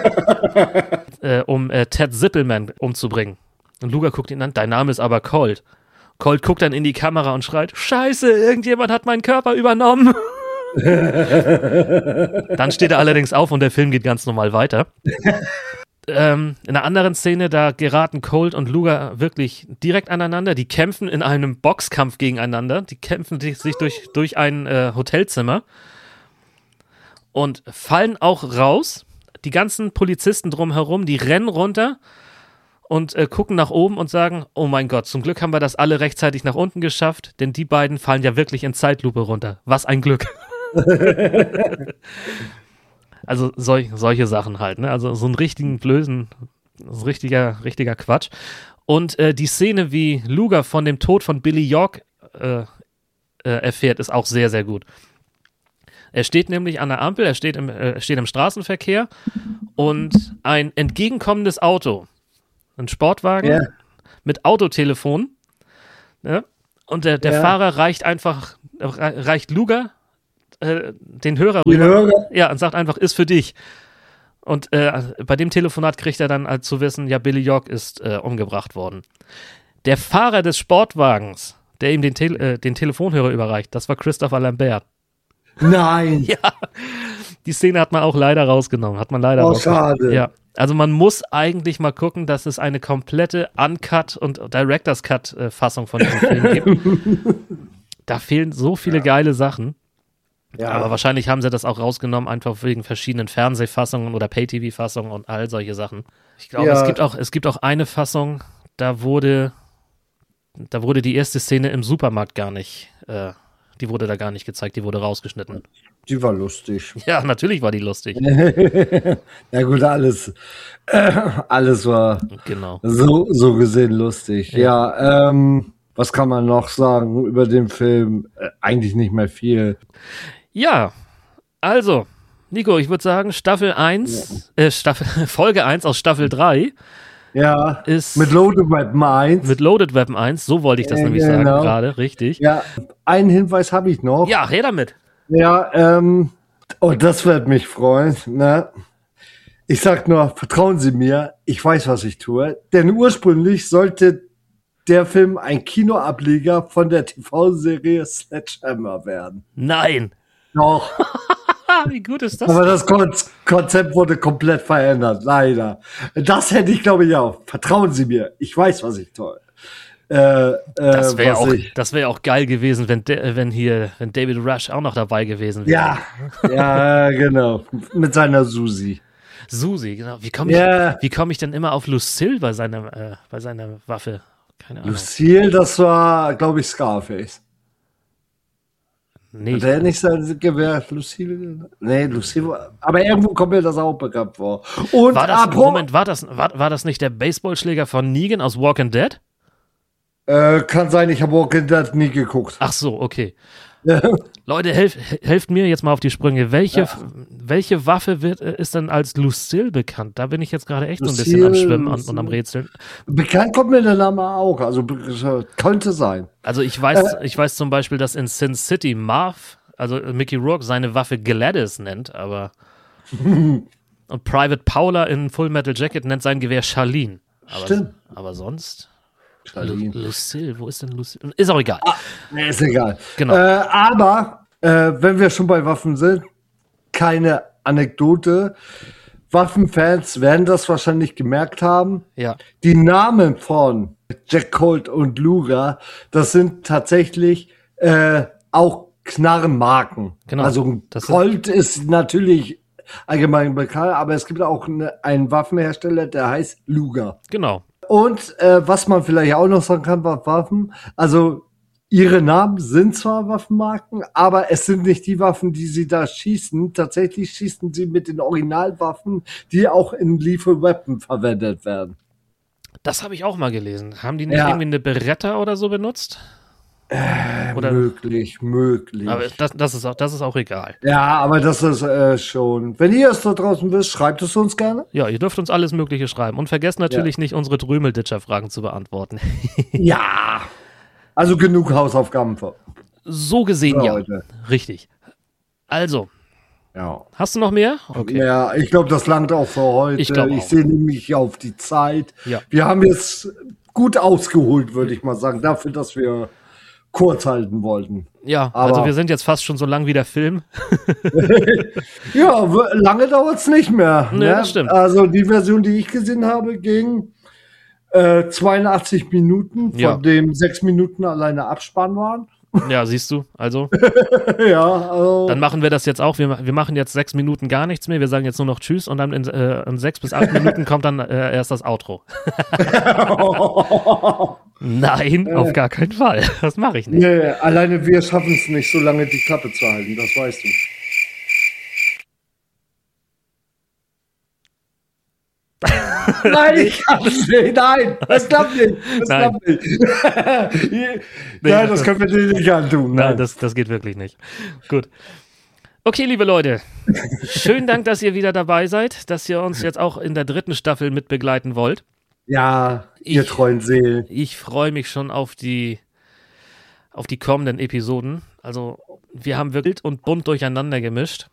Speaker 2: Ted Zippelman umzubringen. Und Luger guckt ihn an, dein Name ist aber Colt. Colt guckt dann in die Kamera und schreit, Scheiße, irgendjemand hat meinen Körper übernommen. Dann steht er allerdings auf und der Film geht ganz normal weiter. In einer anderen Szene, da geraten Colt und Luger wirklich direkt aneinander. Die kämpfen in einem Boxkampf gegeneinander. Die kämpfen sich durch ein Hotelzimmer und fallen auch raus. Die ganzen Polizisten drumherum, die rennen runter und gucken nach oben und sagen, oh mein Gott, zum Glück haben wir das alle rechtzeitig nach unten geschafft, denn die beiden fallen ja wirklich in Zeitlupe runter. Was ein Glück. Also solche Sachen halt, ne? Also so einen richtigen Blößen, so richtiger Quatsch. Und die Szene, wie Luger von dem Tod von Billy York erfährt, ist auch sehr, sehr gut. Er steht nämlich an der Ampel, er steht im Straßenverkehr und ein entgegenkommendes Auto, ein Sportwagen mit Autotelefon, ne? Und der Fahrer reicht Luger den Hörer rüber, und sagt einfach, ist für dich. Und bei dem Telefonat kriegt er dann zu wissen, ja, Billy York ist umgebracht worden. Der Fahrer des Sportwagens, der ihm den Telefonhörer überreicht, das war Christopher Lambert.
Speaker 1: Nein!
Speaker 2: Ja, die Szene hat man auch leider rausgenommen.
Speaker 1: Schade.
Speaker 2: Ja, also man muss eigentlich mal gucken, dass es eine komplette Uncut und Director's Cut Fassung von diesem Film gibt. Da fehlen so viele geile Sachen. Ja. Aber wahrscheinlich haben sie das auch rausgenommen, einfach wegen verschiedenen Fernsehfassungen oder Pay-TV-Fassungen und all solche Sachen. Ich glaube, es gibt auch eine Fassung, da wurde die erste Szene im Supermarkt gar nicht, die wurde da gar nicht gezeigt, die wurde rausgeschnitten.
Speaker 1: Die war lustig.
Speaker 2: Ja, natürlich war die lustig.
Speaker 1: Ja gut, alles war so gesehen lustig. Ja, was kann man noch sagen über den Film? Eigentlich nicht mehr viel.
Speaker 2: Ja, also, Nico, ich würde sagen, Folge 1 aus Staffel 3 ist
Speaker 1: mit Loaded Weapon 1.
Speaker 2: Mit Loaded Weapon 1, so wollte ich das nämlich sagen gerade, richtig.
Speaker 1: Ja, einen Hinweis habe ich noch.
Speaker 2: Ja, her damit.
Speaker 1: Ja, das wird mich freuen, ne? Ich sag nur, vertrauen Sie mir, ich weiß, was ich tue. Denn ursprünglich sollte der Film ein Kinoableger von der TV-Serie Sledgehammer werden.
Speaker 2: Nein!
Speaker 1: Doch.
Speaker 2: Wie gut ist das?
Speaker 1: Aber das Konzept wurde komplett verändert, leider. Das hätte ich, glaube ich, auch. Vertrauen Sie mir, ich weiß, was ich tue.
Speaker 2: Das wäre auch geil gewesen, wenn David Rush auch noch dabei gewesen wäre.
Speaker 1: Ja, genau. Mit seiner Susi.
Speaker 2: Susi, genau. Wie komme ich denn immer auf Lucille bei seiner Waffe? Keine Ahnung.
Speaker 1: Lucille, das war, glaube ich, Scarface.
Speaker 2: Nee.
Speaker 1: Hat er nicht sein Gewehr Lucille? Nee, Lucille. Aber irgendwo kommt mir das auch bekannt vor. Und
Speaker 2: war das nicht der Baseballschläger von Negan aus Walking Dead?
Speaker 1: Kann sein, ich habe Walking Dead nie geguckt.
Speaker 2: Ach so, okay. Leute, helft mir jetzt mal auf die Sprünge. Welche Waffe ist denn als Lucille bekannt? Da bin ich jetzt gerade echt so ein bisschen am Schwimmen und am Rätseln.
Speaker 1: Bekannt kommt mir der Name auch. Also könnte sein.
Speaker 2: Also ich weiß zum Beispiel, dass in Sin City Marv, also Mickey Rourke, seine Waffe Gladys nennt, aber und Private Paula in Full Metal Jacket nennt sein Gewehr Charlene.
Speaker 1: Stimmt.
Speaker 2: Aber sonst... Lucille, wo ist denn Lucille? Ist auch egal.
Speaker 1: Nee, ist egal.
Speaker 2: Genau.
Speaker 1: Aber wenn wir schon bei Waffen sind, keine Anekdote. Waffenfans werden das wahrscheinlich gemerkt haben.
Speaker 2: Ja.
Speaker 1: Die Namen von Jack Colt und Luger, das sind tatsächlich auch Knarrenmarken.
Speaker 2: Genau.
Speaker 1: Also Colt ist natürlich allgemein bekannt, aber es gibt auch einen Waffenhersteller, der heißt Luger.
Speaker 2: Genau.
Speaker 1: Und was man vielleicht auch noch sagen kann bei Waffen, also ihre Namen sind zwar Waffenmarken, aber es sind nicht die Waffen, die sie da schießen. Tatsächlich schießen sie mit den Originalwaffen, die auch in Lethal Weapon verwendet werden.
Speaker 2: Das habe ich auch mal gelesen. Haben die nicht irgendwie eine Beretta oder so benutzt? Oder?
Speaker 1: Möglich.
Speaker 2: Aber das ist auch egal.
Speaker 1: Ja, aber das ist schon. Wenn ihr es da draußen wisst, schreibt es uns gerne.
Speaker 2: Ja, ihr dürft uns alles Mögliche schreiben. Und vergesst natürlich nicht, unsere Drümelditscher-Fragen zu beantworten.
Speaker 1: Ja, also genug Hausaufgaben für.
Speaker 2: So gesehen, ja.
Speaker 1: Heute.
Speaker 2: Richtig. Also,
Speaker 1: ja.
Speaker 2: Hast du noch mehr? Okay.
Speaker 1: Ja, ich glaube, das langt auch für heute.
Speaker 2: Ich
Speaker 1: sehe nämlich auf die Zeit.
Speaker 2: Ja.
Speaker 1: Wir haben jetzt gut ausgeholt, würde ich mal sagen, dafür, dass wir kurz halten wollten.
Speaker 2: Ja, also wir sind jetzt fast schon so lang wie der Film.
Speaker 1: Ja, lange dauert es nicht mehr.
Speaker 2: Nee, das stimmt.
Speaker 1: Also die Version, die ich gesehen habe, ging 82 Minuten, von dem 6 Minuten alleine Abspann waren.
Speaker 2: Ja, siehst du, also.
Speaker 1: Ja, also.
Speaker 2: Dann machen wir das jetzt auch. Wir machen jetzt 6 Minuten gar nichts mehr. Wir sagen jetzt nur noch Tschüss und dann in 6 bis 8 Minuten kommt dann erst das Outro. Nein, auf gar keinen Fall. Das mache ich nicht.
Speaker 1: Nee, alleine wir schaffen es nicht, so lange die Klappe zu halten, das weißt du. Nein, ich kann es nicht. Nein, das klappt nicht. Klappt nicht. Nein, das können wir dir nicht antun.
Speaker 2: Nein, das geht wirklich nicht. Gut. Okay, liebe Leute, schönen Dank, dass ihr wieder dabei seid, dass ihr uns jetzt auch in der 3. Staffel mit begleiten wollt.
Speaker 1: Ja, ihr treuen Seelen.
Speaker 2: Ich freue mich schon auf die kommenden Episoden. Also, wir haben wild und bunt durcheinander gemischt.